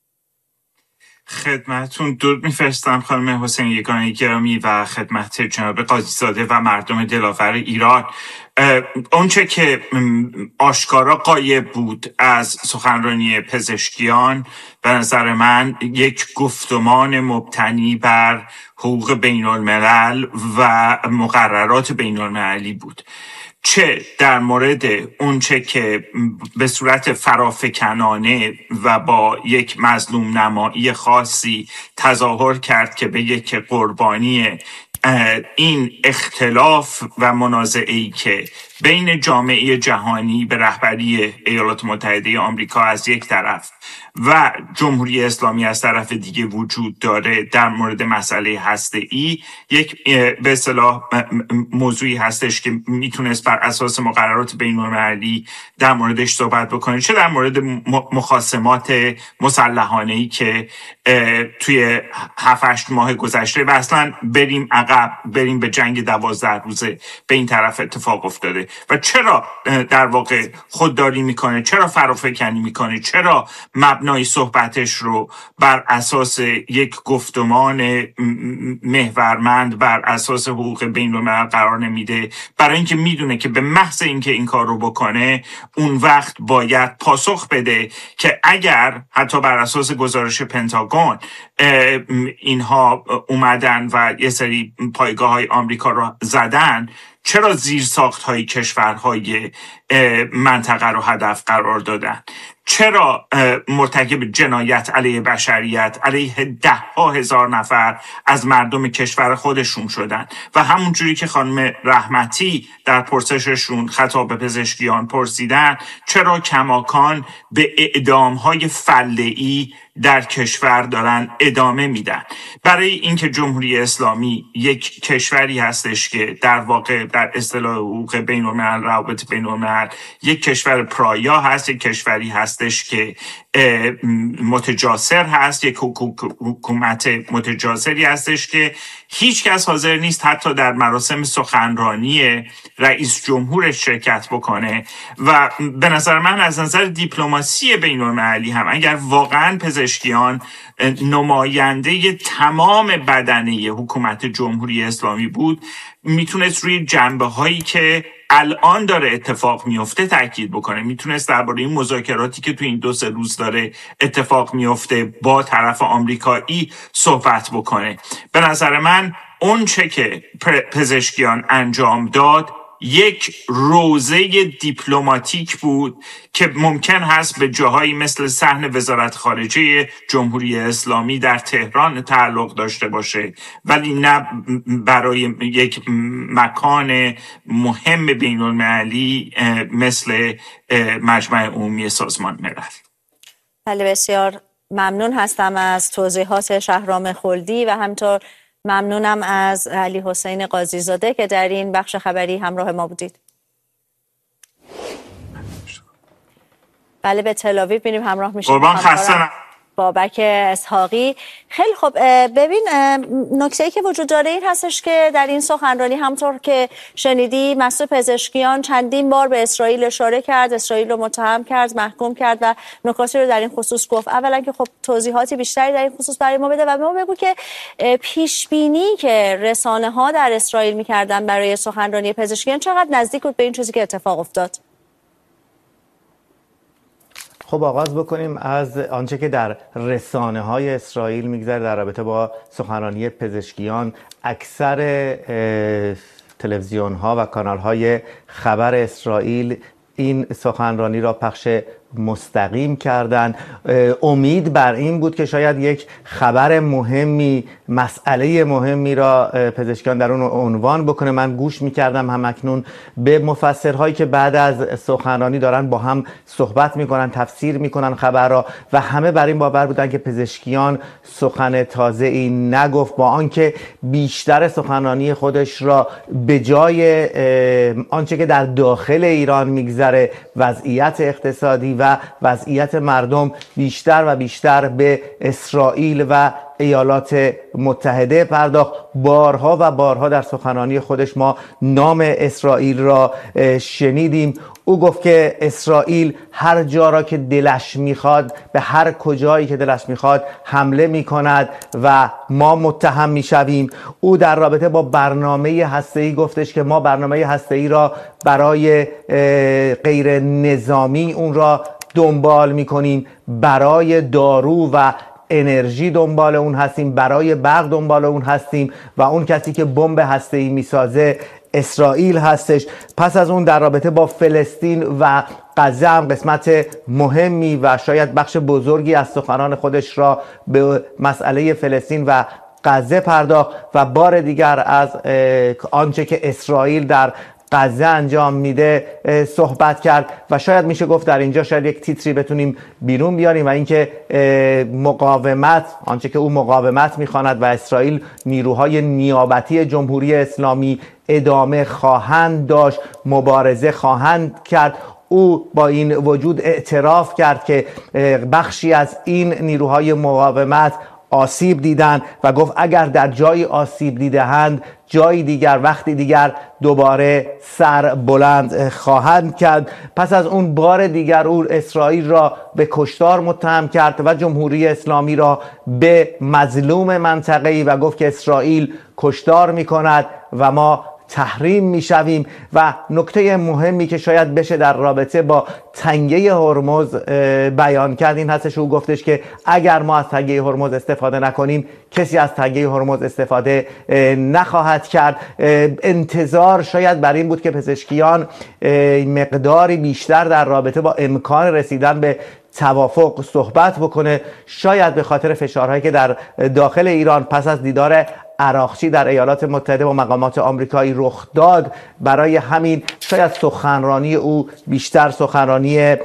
خدمتتون درود میفرستم خانم حسین یگانه گرامی و خدمت جناب قاضی‌زاده و مردم دلاور ایران. اونچه که آشکارا غایب بود از سخنرانی پزشکیان به نظر من یک گفتمان مبتنی بر حقوق بین الملل و مقررات بین المللی بود، چه در مورد اونچه که به صورت فرافکنانه و با یک مظلوم نمایی خاصی تظاهر کرد که به یک قربانی این اختلاف و منازعه‌ای که بین جامعه جهانی به رهبری ایالات متحده آمریکا از یک طرف و جمهوری اسلامی از طرف دیگه وجود داره در مورد مسئله هسته‌ای یک به اصطلاح موضوعی هستش که میتونست بر اساس مقررات بین‌المللی در موردش صحبت بکنه، چه در مورد مخاصمات مسلحانه‌ای که توی هفت هشت ماه گذشته و اصلا بریم عقب بریم به جنگ دوازده روزه به این طرف اتفاق افتاده و چرا در واقع خودداری میکنه، چرا فرافکنی میکنه، چرا مبنای صحبتش رو بر اساس یک گفتمان محورمند بر اساس حقوق بین الملل قرار نمیده، برای اینکه میدونه که به محض اینکه این کار رو بکنه اون وقت باید پاسخ بده که اگر حتی بر اساس گزارش پنتاگون اینها اومدن و یه سری پایگاه های آمریکا رو زدن، چرا زیر ساخت های کشورهای منطقه رو هدف قرار دادن، چرا مرتکب جنایت علیه بشریت علیه ده ها هزار نفر از مردم کشور خودشون شدن و همون جوری که خانم رحمتی در پرسششون خطاب پزشکیان پرسیدن چرا کماکان به اعدام های فله‌ای در کشور دارن ادامه میدن. برای اینکه جمهوری اسلامی یک کشوری هستش که در واقع در اصطلاح حقوق بین الملل، روابط بین الملل، یک کشور پرایا هست، یک کشوری هستش که متجاسر هست، یک حکومت متجاسری هستش که هیچ کس حاضر نیست حتی در مراسم سخنرانی رئیس جمهورش شرکت بکنه و به نظر من از نظر دیپلماسی بین المللی هم اگر واقعا پزشکیان نماینده تمام بدنه حکومت جمهوری اسلامی بود میتونست روی جنبه هایی که الان داره اتفاق میفته تاکید بکنه، میتونست درباره این مذاکراتی که تو این دو سه روز داره اتفاق میفته با طرف آمریکایی صحبت بکنه. به نظر من اون چه که پزشکیان انجام داد یک روزه دیپلماتیک بود که ممکن هست به جاهایی مثل صحن وزارت خارجه جمهوری اسلامی در تهران تعلق داشته باشه، ولی نه برای یک مکان مهم بین المللی مثل مجمع عمومی سازمان ملل. بله، بسیار ممنون هستم از توضیحات شهرام خلدی و همینطور ممنونم از علی حسین قاضی زاده که در این بخش خبری همراه ما بودید. بله، به تل آویو میریم، همراه میشیم. قربان خسته بابک اسحاقی. خیلی خب، ببین نکته‌ای که وجود داره این هستش که در این سخنرانی همطور که شنیدی مسعود پزشکیان چندین بار به اسرائیل اشاره کرد، اسرائیل رو متهم کرد، محکوم کرد و نکاتی رو در این خصوص گفت. اولا که خب توضیحاتی بیشتری در این خصوص برای ما بده و به ما بگو که پیش بینی که رسانه‌ها در اسرائیل می‌کردن برای سخنرانی پزشکیان چقدر نزدیک بود به این چیزی که اتفاق افتاد. خب آغاز بکنیم از آنچه که در رسانه‌های اسرائیل میگذره در رابطه با سخنرانی پزشکیان. اکثر تلویزیون‌ها و کانال‌های خبر اسرائیل این سخنرانی را پخش مستقیم کردن. امید بر این بود که شاید یک خبر مهمی، مسئله مهمی را پزشکیان در اون عنوان بکنه. من گوش میکردم همکنون به مفسرهایی که بعد از سخنرانی دارن با هم صحبت میکنن، تفسیر میکنن خبر را و همه بر این باور بودن که پزشکیان سخن تازه ای نگفت، با آنکه بیشتر سخنرانی خودش را به جای آنچه که در داخل ایران میگذره، وضعیت اقتصادی و وضعیت مردم، بیشتر و بیشتر به اسرائیل و ایالات متحده پرداخت. بارها و بارها در سخنرانی خودش ما نام اسرائیل را شنیدیم. او گفت که اسرائیل هر جا را که دلش میخواد، به هر کجایی که دلش میخواد حمله میکند و ما متهم میشویم. او در رابطه با برنامه هسته‌ای گفتش که ما برنامه هسته‌ای را برای غیر نظامی اون را دنبال میکنیم، برای دارو و انرژی دنبال اون هستیم، برای برق دنبال اون هستیم و اون کسی که بمب هسته‌ای میسازه اسرائیل هستش. پس از اون در رابطه با فلسطین و غزه هم قسمت مهمی و شاید بخش بزرگی از سخنان خودش را به مسئله فلسطین و غزه پرداخت و بار دیگر از آنچه که اسرائیل در غزه انجام میده صحبت کرد و شاید میشه گفت در اینجا شاید یک تیتری بتونیم بیرون بیاریم و اینکه مقاومت، آنچه که او مقاومت میخواند و اسرائیل نیروهای نیابتی جمهوری اسلامی ادامه خواهند داشت، مبارزه خواهند کرد. او با این وجود اعتراف کرد که بخشی از این نیروهای مقاومت آسیب دیدن و گفت اگر در جای آسیب دیده‌اند، جای دیگر وقتی دیگر دوباره سر بلند خواهند کرد. پس از اون بار دیگر او اسرائیل را به کشتار متهم کرد و جمهوری اسلامی را به مظلوم منطقه‌ای و گفت که اسرائیل کشتار می‌کند و ما تحریم میشویم. و نکته مهمی که شاید بشه در رابطه با تنگه هرمز بیان کرد این هستش، او گفتش که اگر ما از تنگه هرمز استفاده نکنیم، کسی از تنگه هرمز استفاده نخواهد کرد. انتظار شاید بر این بود که پزشکیان مقداری بیشتر در رابطه با امکان رسیدن به توافق صحبت بکنه، شاید به خاطر فشارهایی که در داخل ایران پس از دیدار عراقچی در ایالات متحده با مقامات آمریکایی رخ داد. برای همین شاید سخنرانی او بیشتر سخنرانی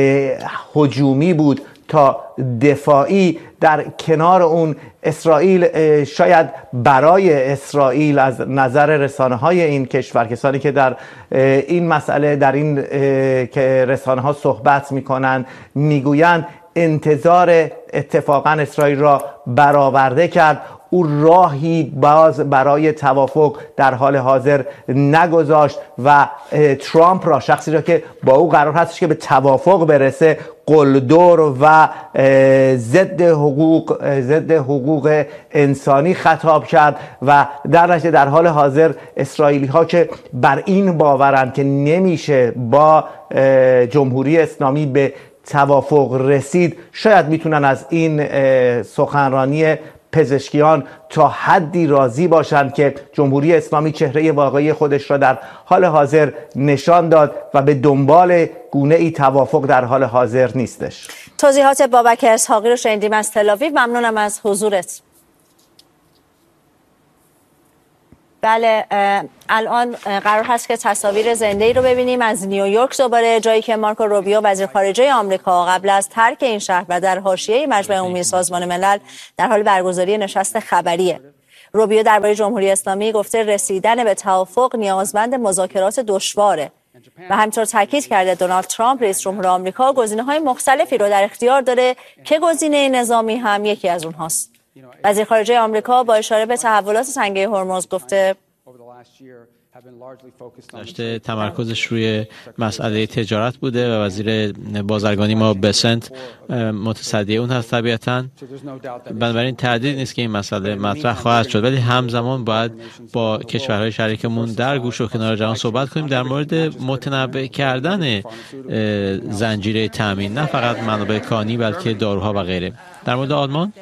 هجومی بود تا دفاعی. در کنار اون اسرائیل، شاید برای اسرائیل از نظر رسانه های این کشور، کسانی که در این مسئله در این که رسانه ها صحبت میکنن میگویند انتظار اتفاقا اسرائیل را برآورده کرد. او راهی باز برای توافق در حال حاضر نگذاشت و ترامپ را، شخصی را که با او قرار هستش که به توافق برسه، قلدر و ضد حقوق ضد حقوق انسانی خطاب کرد و در نتیجه در حال حاضر اسرائیلی ها که بر این باورند که نمیشه با جمهوری اسلامی به توافق رسید، شاید میتونن از این سخنرانی پزشکیان تا حدی راضی باشند که جمهوری اسلامی چهره واقعی خودش را در حال حاضر نشان داد و به دنبال گونه ای توافق در حال حاضر نیستش. توضیحات بابک اسحاقی رو شنیدیم از تل آویو. ممنونم از حضورت. بله، الان قرار هست که تصاویر زنده‌ای رو ببینیم از نیویورک دوباره، جایی که مارکو روبیو وزیر خارجه آمریکا قبل از ترک این شهر و در حاشیه مجمع عمومی سازمان ملل در حال برگزاری نشست خبریه. روبیو درباره جمهوری اسلامی گفته رسیدن به توافق نیازمند مذاکرات دشواره و همینطور تاکید کرده دونالد ترامپ رئیس جمهور آمریکا گزینه‌های مختلفی رو در اختیار داره که گزینه نظامی هم یکی از اونهاست. وزیر خارجه آمریکا با اشاره به تحولات تنگه هرمز گفته داشته تمرکزش روی مسئله تجارت بوده و وزیر بازرگانی ما بسنت متصدی اون هست طبیعتاً. بنابراین تردید نیست که این مسئله مطرح خواهد شد، ولی همزمان باید با کشورهای شریکمون در گوش و کنار جهان صحبت کنیم در مورد متنوع کردن زنجیره تامین، نه فقط منابع کانی بلکه داروها و غیره. در مورد آلمان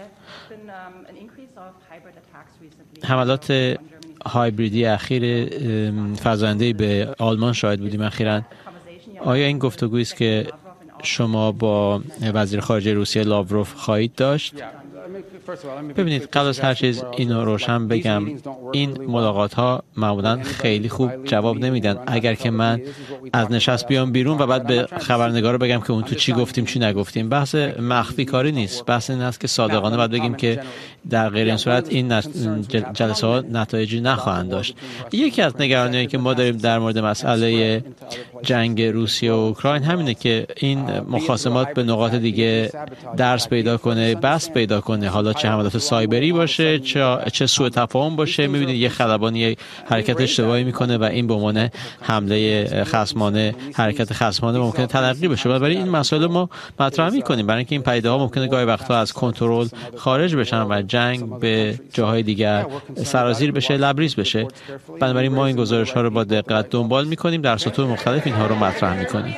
حملات هایبریدی اخیر فزاینده‌ای به آلمان شاهد بودیم اخیراً. آیا این گفتگویی است که شما با وزیر خارجه روسیه لاوروف خواهید داشت؟ ببینید، قبل از هر چیز اینو روشن بگم، این ملاقات ها معمولا خیلی خوب جواب نمیدن. اگر که من از نشست بیام بیرون و بعد به خبرنگار بگم که اون تو چی گفتیم چی نگفتیم، بحث مخفی کاری نیست. بحث این است که صادقانه باید بگیم که در غیر این صورت این جلسه ها نتایجی نخواهند داشت. یکی از نگرانی‌هایی که ما داریم در مورد مسئله جنگ روسیه و اوکراین همینه که این مخاصمات به نقاط دیگه درس پیدا کنه، بس پیدا کنه، حالا چه حملات سایبری باشه چه چه سوء تفاهم باشه. می‌بینید یه خلبانی حرکت اشتباهی میکنه و این به عنوان حمله خصمانه، حرکت خصمانه ممکنه تلقی بشه. ولی این مسائل ما مطرح می‌کنیم برای اینکه این پدیده‌ها ممکنه گاهی وقتا از کنترل خارج بشن و جنگ به جاهای دیگر سرازیر بشه، لبریز بشه. بنابراین ما این گزارش‌ها رو با دقت دنبال می‌کنیم، در سطوح مختلف اینها رو مطرح می‌کنیم.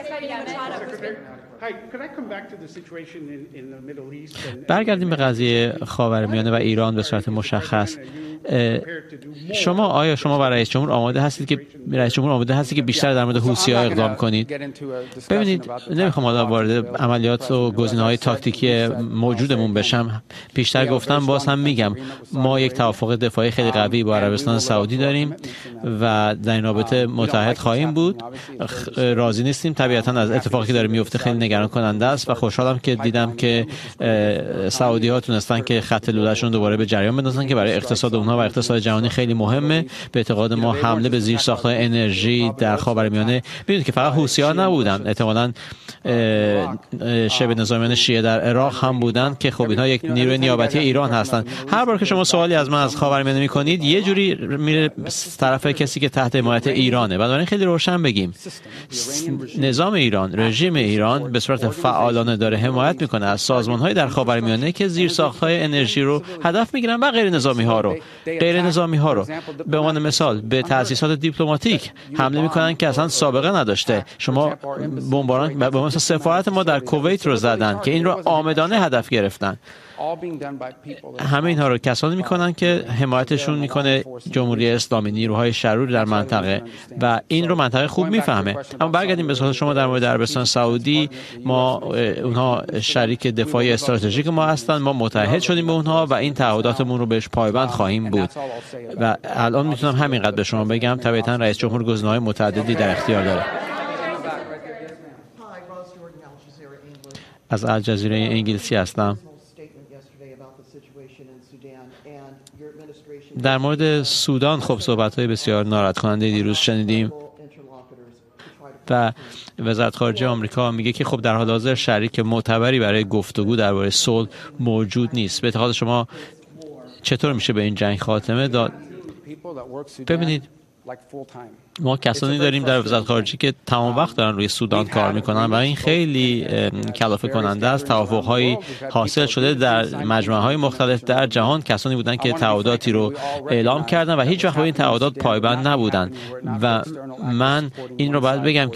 برگردیم به قضیه خاورمیانه و ایران به صورت مشخص. شما آیا شما برای رئیس جمهور آماده هستید که رئیس جمهور آماده هستید که بیشتر در مورد حوثی‌ها اقدام کنید؟ ببینید، نمیخوام حالا وارد عملیات و گزینه‌های تاکتیکی موجودمون بشم. بیشتر گفتم، باز هم میگم ما یک توافق دفاعی خیلی قوی با عربستان سعودی داریم و در این رابطه متحد خواهیم بود. راضی نیستیم طبیعتاً از اتفاقی که داره میفته، خیلی نگران کننده است و خوشحالم که دیدم که سعودی‌ها تونستن که خط لوله‌شون دوباره به جریان بندازن که برای اقتصاد اونها و اقتصاد جهانی خیلی مهمه. به اعتقاد ما حمله به زیرساخت‌های انرژی در خاورمیانه، ببینید که فقط حوثی‌ها نبودن، احتمالاً شبه نظامیان شیعه در عراق هم بودن که خب اینها یک نیروی نیابتی ایران هستند. هر بار که شما سوالی از من از خاورمیانه می‌کنید یه جوری میره طرف کسی که تحت حمایت ایرانه. بنابراین خیلی روشن بگیم، نظام ایران، رژیم ایران به صورت فعالانه داره حمایت میکنه از سازمان‌های در خاورمیانه که زیرساخت‌های انرژی رو هدف میگیرن و غیر نظامی ها رو غیر نظامی ها رو به عنوان مثال به تأسیسات دیپلماتیک حمله میکنن که اصلا سابقه نداشته. شما بمباران به مثلا سفارت ما در کویت رو زدن که این رو عامدانه هدف گرفتن. همه اینها رو کسانی میکنن که حمایتشون میکنه جمهوری اسلامی، نیروهای شرور در منطقه، و این رو منطقه خوب میفهمه. اما برگردیم به سوال شما در مورد عربستان سعودی. ما اونها شریک دفاعی استراتژیک ما هستند، ما متحد شدیم به اونها و این تعهداتمون رو بهش پایبند خواهیم بود. و الان میتونم همینقدر به شما بگم، طبیعتا رئیس جمهور گزینه‌های متعددی در اختیار داره. از الجزیره انگلیسی هستم. در مورد سودان خب صحبت‌های بسیار ناراحت کننده دیروز شنیدیم و وزارت خارجه آمریکا میگه که خب در حال حاضر شریک معتبری برای گفتگو درباره صلح موجود نیست. به اعتقاد شما چطور میشه به این جنگ خاتمه داد؟ ببینید، ما کسانی داریم در وزارت خارجه که تمام وقت دارن روی سودان کار میکنن و این خیلی کلافه کننده است. توافق‌هایی حاصل شده در مجمع‌های مختلف در جهان، کسانی بودن که تعهداتی رو اعلام کردن و هیچ وقت به این تعهدات پایبند نبودن. و من این رو باید بگم که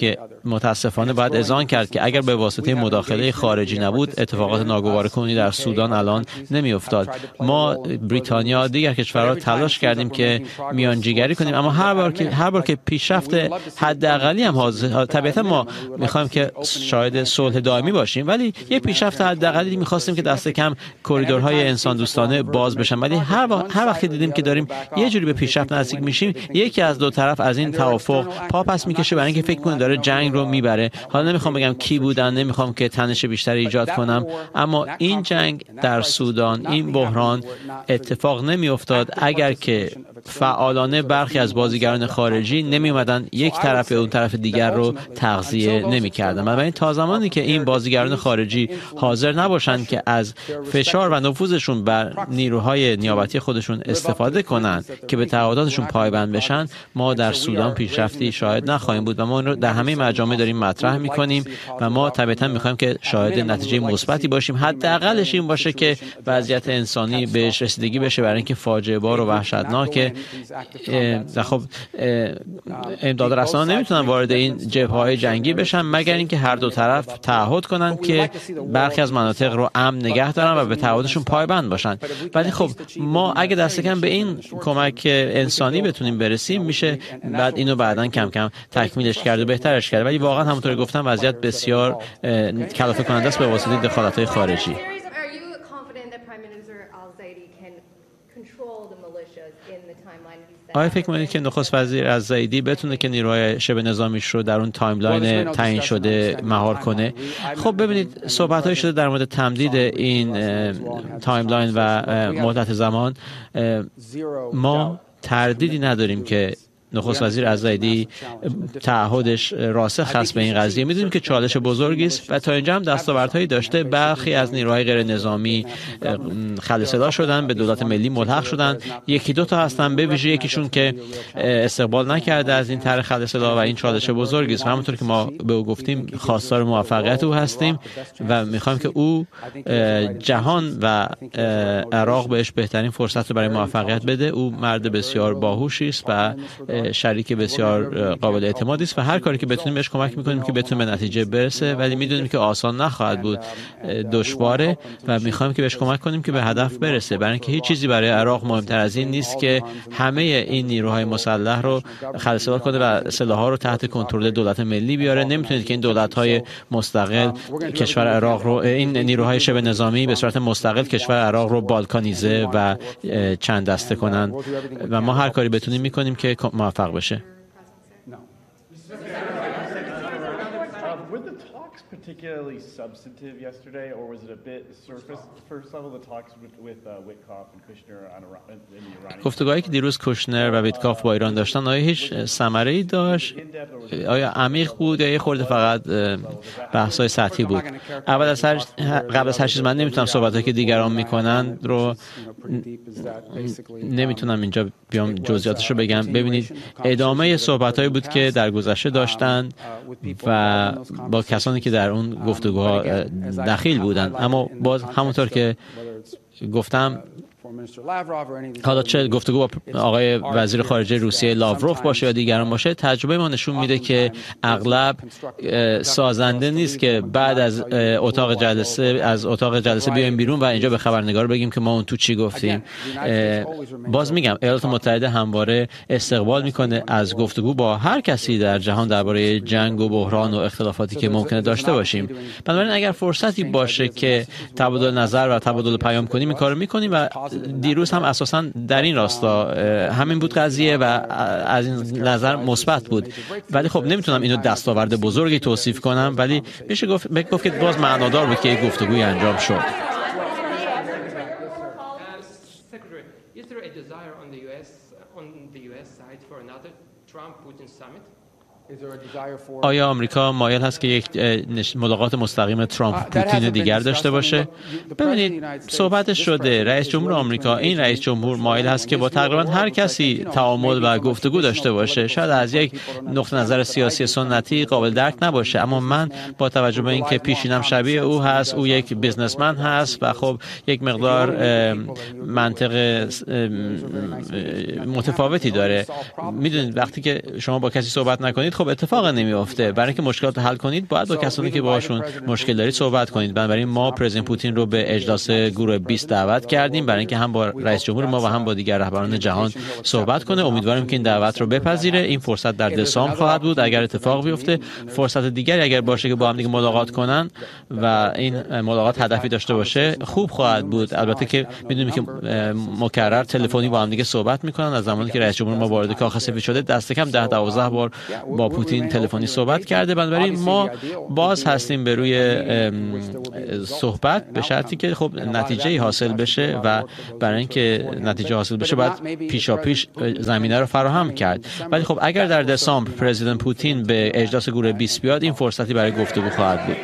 متاسفانه باید اذعان کرد که اگر به واسطه مداخله خارجی نبود اتفاقات ناگوار کنونی در سودان الان نمیافتاد. ما بریتانیا دیگر کشورها تلاش کردیم که میانجیگری کنیم، اما هر بار که هر بار که پیشرفت حداقلی هم حاضر، طبیعتا ما میخوایم که شاهد صلح دائمی باشیم، ولی یه پیشرفت حداقلی میخواستیم که دست کم کریدورهای انسان دوستانه باز بشن. ولی هر وقت هر وقت دیدیم که داریم یه جوری به پیشرفت نزدیک میشیم، یکی از دو طرف از این توافق پا پس میکشه برای اینکه فکر کنه داره جنگ رو میبره. حالا نمیخوام بگم کی بودن، نمیخوام که تنش بیشتری ایجاد کنم، اما این جنگ در سودان، این بحران اتفاق نمیافتاد اگر که فعالانه برخی از بازیگران خارجی نمی اومدن یک طرف اون طرف دیگر رو تغذیه نمی‌کردن. بنابراین تا زمانی که این بازیگران خارجی حاضر نباشن که از فشار و نفوذشون بر نیروهای نیابتی خودشون استفاده کنن که به تعهداتشون پایبند بشن، ما در سودان پیشرفتی شاهد نخواهیم بود و ما رو در همه مجامع داریم مطرح می‌کنیم و ما طبیعتاً می‌خوایم که شاهد نتیجه مثبتی باشیم. حداقلش این باشه که وضعیت انسانی بهش رسیدگی بشه، برای اینکه فاجعه بار و وحشتناک. خب امداد رسانه‌ها نمیتونن وارد این جبهه‌های جنگی بشن مگر اینکه هر دو طرف تعهد کنن که برخی از مناطق رو امن نگه دارن و به تعهدشون پایبند باشن. ولی خب ما اگه دست کم به این کمک انسانی بتونیم برسیم، میشه بعد اینو بعداً کم کم تکمیلش کرد و بهترش کرد. ولی واقعا همونطور که گفتم وضعیت بسیار کلافه کننده است به واسطه دخالت‌های خارجی. آیا فکر می‌کنید که نخست وزیر الزایدی بتونه که نیروهای شبه نظامیش رو در اون تایملاین تعیین شده مهار کنه؟ خب ببینید، صحبت‌هایی شده در مورد تمدید این تایملاین و مدت زمان. ما تردیدی نداریم که نخست وزیر الزایدی تعهدش راسخ است به این قضیه. میدونیم که چالش بزرگی است و تا اینجا هم دستاوردهایی داشته. برخی از نیروهای غیر نظامی خل صدا شدن، به دولت ملی ملحق شدن. یکی دو تا هستن، به ویژه یکیشون که استقبال نکرده از این طرح خل صدا و این چالش بزرگی است. همونطور که ما به او گفتیم خواستار موفقیت او هستیم و میخوایم که او جهان و عراق بهش بهترین فرصت رو برای موفقیت بده. او مرد بسیار باهوشی است و شریک بسیار قابل اعتمادی است و هر کاری که بتونیم بهش کمک میکنیم که بتونه به نتیجه برسه، ولی میدونیم که آسان نخواهد بود، دشواره و میخوایم که بهش کمک کنیم که به هدف برسه، برای اینکه هیچ چیزی برای عراق مهمتر از این نیست که همه این نیروهای مسلح رو خلسلات کنه و سلاح‌ها رو تحت کنترل دولت ملی بیاره. نمیتونید که این دولت‌های مستقل کشور عراق رو، این نیروهای شبه نظامی به صورت مستقل کشور عراق رو بالکانیزه و چند دسته کنن و ما هر کاری بتونیم میکنیم که موفق بشه. Particularly substantive yesterday, or was it a bit surface first level the talks with with uh, Witkoff and Kushner on Iran in the Iranian? گفتگوهایی که دیروز کوشنر و ویتکاف با ایران داشتن آیا هیچ ثمره‌ای داشت؟ آیا عمیق بود یا یه خورده فقط بحث‌های سطحی بود؟ اول از هر قبل از هر چیز من نمیتونم صحبتایی که دیگران میکنن رو نمیتونم اینجا بیام جزئیاتش رو بگم. ببینید، ادامه صحبتایی بود که در گذشته داشتن و با کسانی که در اون گفتگوها دخیل بودن، اما باز همونطور که گفتم حالا چه گفتگو با آقای وزیر خارجه روسیه لاوروف باشه یا دیگران باشه، تجربه ما نشون میده که اغلب سازنده نیست که بعد از اتاق جلسه از اتاق جلسه بیایم بیرون و اینجا به خبرنگار بگیم که ما اون تو چی گفتیم. باز میگم ایالات متحده همواره استقبال میکنه از گفتگو با هر کسی در جهان درباره جنگ و بحران و اختلافاتی که ممکنه داشته باشیم. بنابراین اگر فرصتی باشه که تبادل نظر و تبادل پیام کنیم این کارو میکنیم و دیروز هم اساساً در این راستا همین بود قضیه و از این نظر مثبت بود. ولی خب نمیتونم اینو دستاورد بزرگی توصیف کنم، ولی میشه گفت گفت که باز معنادار بود که یک گفتگوی انجام شد. آیا آمریکا مایل هست که یک ملاقات مستقیم ترامپ پوتین دیگر داشته باشه؟ ببینید، صحبتش شده. رئیس جمهور آمریکا، این رئیس جمهور مایل هست که با تقریبا هر کسی تعامل و گفتگو داشته باشه. شاید از یک نقطه نظر سیاسی سنتی قابل درک نباشه، اما من با توجه به اینکه پیشینم شبیه او هست، او یک بیزنسمن هست و خب یک مقدار منطق متفاوتی داره. میدونید وقتی که شما با کسی صحبت نکنید خب اتفاق نمیافته. برای اینکه مشکلات حل کنید باید با کسانی که باهاشون مشکل دارید صحبت کنید. بنابراین ما پرزیدنت پوتین رو به اجلاس گروه بیست دعوت کردیم برای اینکه هم با رئیس جمهور ما و هم با دیگر رهبران جهان صحبت کنه. امیدواریم که این دعوت رو بپذیره. این فرصت در دسامبر خواهد بود اگر اتفاق بیفته. فرصت دیگری اگر باشه که با هم دیگه ملاقات کنن و این ملاقات هدفی داشته باشه خوب خواهد بود. البته که میدونیم که مکرر تلفنی با هم دیگه صحبت میکنن. از زمانی که رئیس جمهور ما وارد کاخ سفید شده دست کم ده دوازده بار با پوتین تلفنی صحبت کرده. بنابراین ما باز هستیم به روی صحبت به شرطی که خب نتیجه حاصل بشه و برای اینکه نتیجه حاصل بشه باید پیشاپیش زمینه رو فراهم کرد. ولی خب اگر در دسامبر پرزیدنت پوتین به اجلاس گروه بیست بیاد این فرصتی برای گفتگو خواهد بود.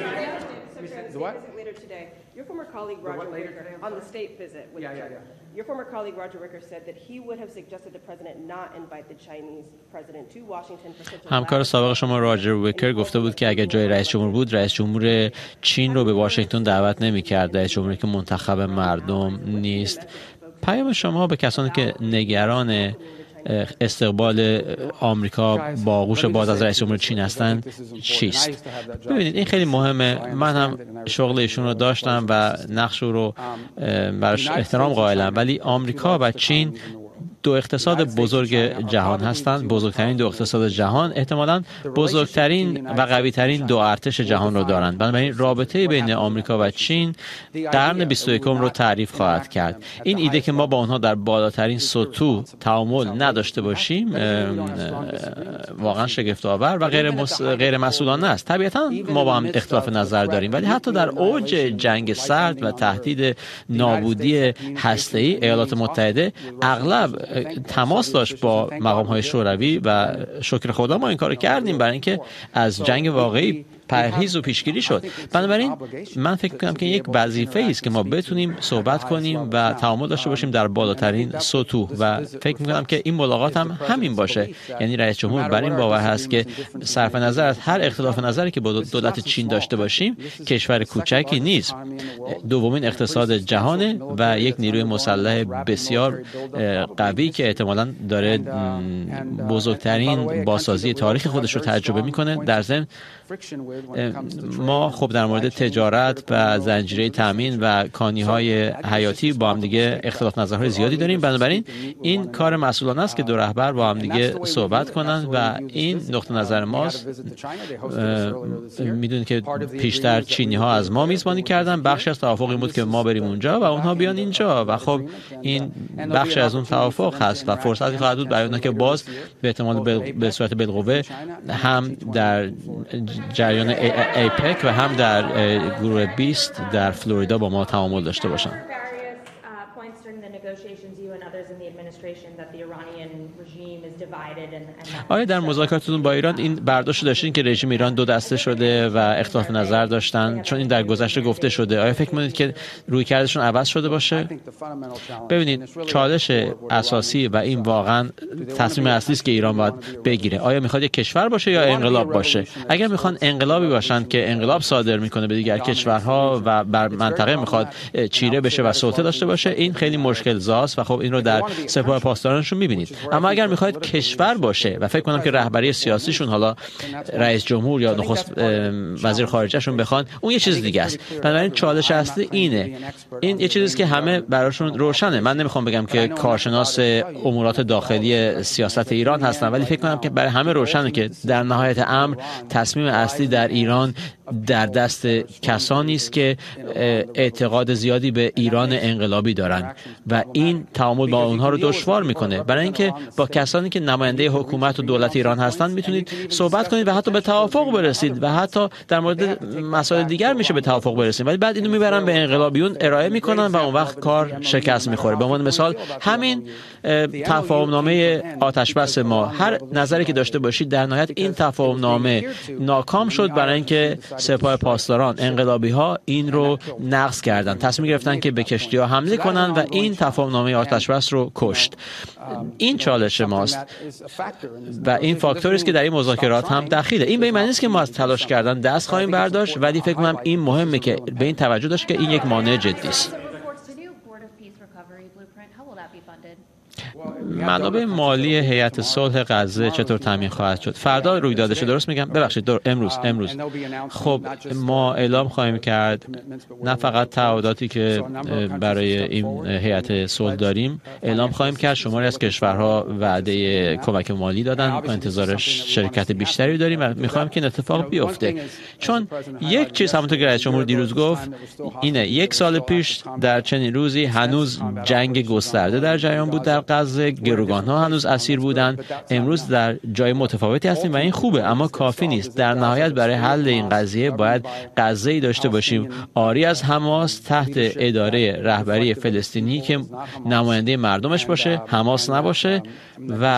Your former colleague Roger Wicker said that he would have suggested the president not invite the Chinese president to Washington for such a همکار سابق شما راجر ویکر گفته بود که اگر جای رئیس جمهور بود رئیس جمهور چین رو به واشنگتن دعوت نمی‌کرد. رئیس جمهوری که منتخب مردم نیست. پیام شما به کسانی که نگران استقبال آمریکا با آغوش باز از رئیس جمهور چین هستند چیست؟ ببینید این خیلی مهمه. من هم شغل ایشون رو داشتم و نقش رو براش احترام قائلم. ولی آمریکا و چین دو اقتصاد بزرگ جهان هستند، بزرگترین دو اقتصاد جهان، احتمالاً بزرگترین و قوی‌ترین دو ارتش جهان رو دارند. بنابراین رابطه بین آمریکا و چین قرن بیست و یکم رو تعریف خواهد کرد. این ایده که ما با آنها در بالاترین سطوح تعامل نداشته باشیم واقعا شگفت‌آور و غیر مس... غیر مسئولانه است. طبیعتاً ما با هم اختلاف نظر داریم ولی حتی در اوج جنگ سرد و تهدید نابودی هسته‌ای ایالات متحده اغلب تماس داشت با مقام‌های شوروی و شکر خدا ما این کارو کردیم برای اینکه از جنگ واقعی پرهیز و پیشگیری شد. بنابراین من فکر می‌کنم که یک وظیفه است که ما بتونیم صحبت کنیم و تعامل داشته باشیم در بالاترین سطوح و فکر می‌کنم که این ملاقات هم همین باشه. یعنی رئیس جمهور بر این باور هست که صرف نظر از هر اختلاف نظری که با دولت چین داشته باشیم کشور کوچکی نیست. دومین اقتصاد جهانه و یک نیروی مسلح بسیار قوی که احتمالاً داره بزرگترین بازسازی تاریخ خودش رو تجربه می‌کنه. در ضمن ما خب در مورد تجارت و زنجیره تامین و کانی‌های حیاتی با هم دیگه اختلاف نظرهای زیادی داریم. بنابراین این کار مسئولانه است که دو رهبر با هم دیگه صحبت کنند و این نقطه نظر ماست. میدونید که پیشتر چینی‌ها از ما میزبانی کردن. بخشی از توافق این بود که ما بریم اونجا و اونها بیان اینجا و خب این بخشی از اون توافق هست و فرصتی خواهد بود برای اونها که باز به احتمال به صورت بالقوه هم در جریان ایپک و هم در گروه بیست در فلوریدا با ما تعامل داشته باشند. آیا در مذاکراتتون با ایران این برداشت داشتین که رژیم ایران دو دسته شده و اختلاف نظر داشتن؟ چون این در گذشته گفته شده. آیا فکر می‌کنید که رویکردشون عوض شده باشه؟ ببینید چالش اساسی و این واقعا تصمیم اصلی است که ایران باید بگیره. آیا میخواد یک کشور باشه یا انقلاب باشه؟ اگر میخوان انقلابی باشن که انقلاب صادر میکنه به دیگر کشورها و بر منطقه میخواد چیره بشه و سلطه داشته باشه این خیلی مشکل زاست و خب این رو در سپاه پاسدارانشون میبینید. اما اگر میخواد کشور باشه و فکر کنم که رهبری سیاسیشون حالا رئیس جمهور یا نخست وزیر خارجهشون بخوان اون یه چیز دیگه است. بنابراین چالش اصلی اینه. این یه چیزی که همه براشون روشنه. من نمیخوام بگم که کارشناس امورات داخلی سیاست ایران هستم ولی فکر کنم که برای همه روشنه که در نهایت امر تصمیم اصلی در ایران در دست کسانی است که اعتقاد زیادی به ایران انقلابی دارند و این تعامل با اونها رو دشوار میکنه. برای اینکه با کسانی که نماینده حکومت و دولت ایران هستند میتونید صحبت کنید و حتی به توافق برسید و حتی در مورد مسائل دیگر میشه به توافق برسید ولی بعد اینو میبرن به انقلابیون ارائه میکنن و اون وقت کار شکست میخوره. به عنوان مثال همین تفاهم نامه آتش بس ما، هر نظری که داشته باشید در نهایت این تفاهم نامه ناکام شد برای اینکه سپاه پاسداران انقلابی ها این رو نقض کردن، تصمیم گرفتن که به کشتی ها حمله کنن و این تفاهم نامه آتش بس رو کشت. این چالش ماست و این فاکتوری است که در این مذاکرات هم دخیله. این به این معنی نیست که ما از تلاش کردن دست خواهیم برداشت ولی فکر کنم این مهمه که به این توجه داشت که این یک مانع جدی است. منابع مالی هیئت صلح غزه چطور تامین خواهد شد؟ فردا رویدادشه، درست میگم؟ ببخشید دور امروز امروز خب ما اعلام خواهیم کرد نه فقط تعهداتی که برای این هیئت صلح داریم، اعلام خواهیم کرد شماری از کشورها وعده کمک مالی دادن، انتظار شرکت بیشتری داریم و میخوایم که این اتفاق بیفته. چون یک چیز همونطور که رئیس جمهور دیروز گفت اینه، یک سال پیش در چنین روزی هنوز جنگ گسترده در جریان بود در غزه، گروگان‌ها هنوز اسیر بودند. امروز در جای متفاوتی هستیم و این خوبه، اما کافی نیست. در نهایت برای حل این قضیه باید غزه‌ای داشته باشیم آری از حماس، تحت اداره رهبری فلسطینی که نماینده مردمش باشه، حماس نباشه و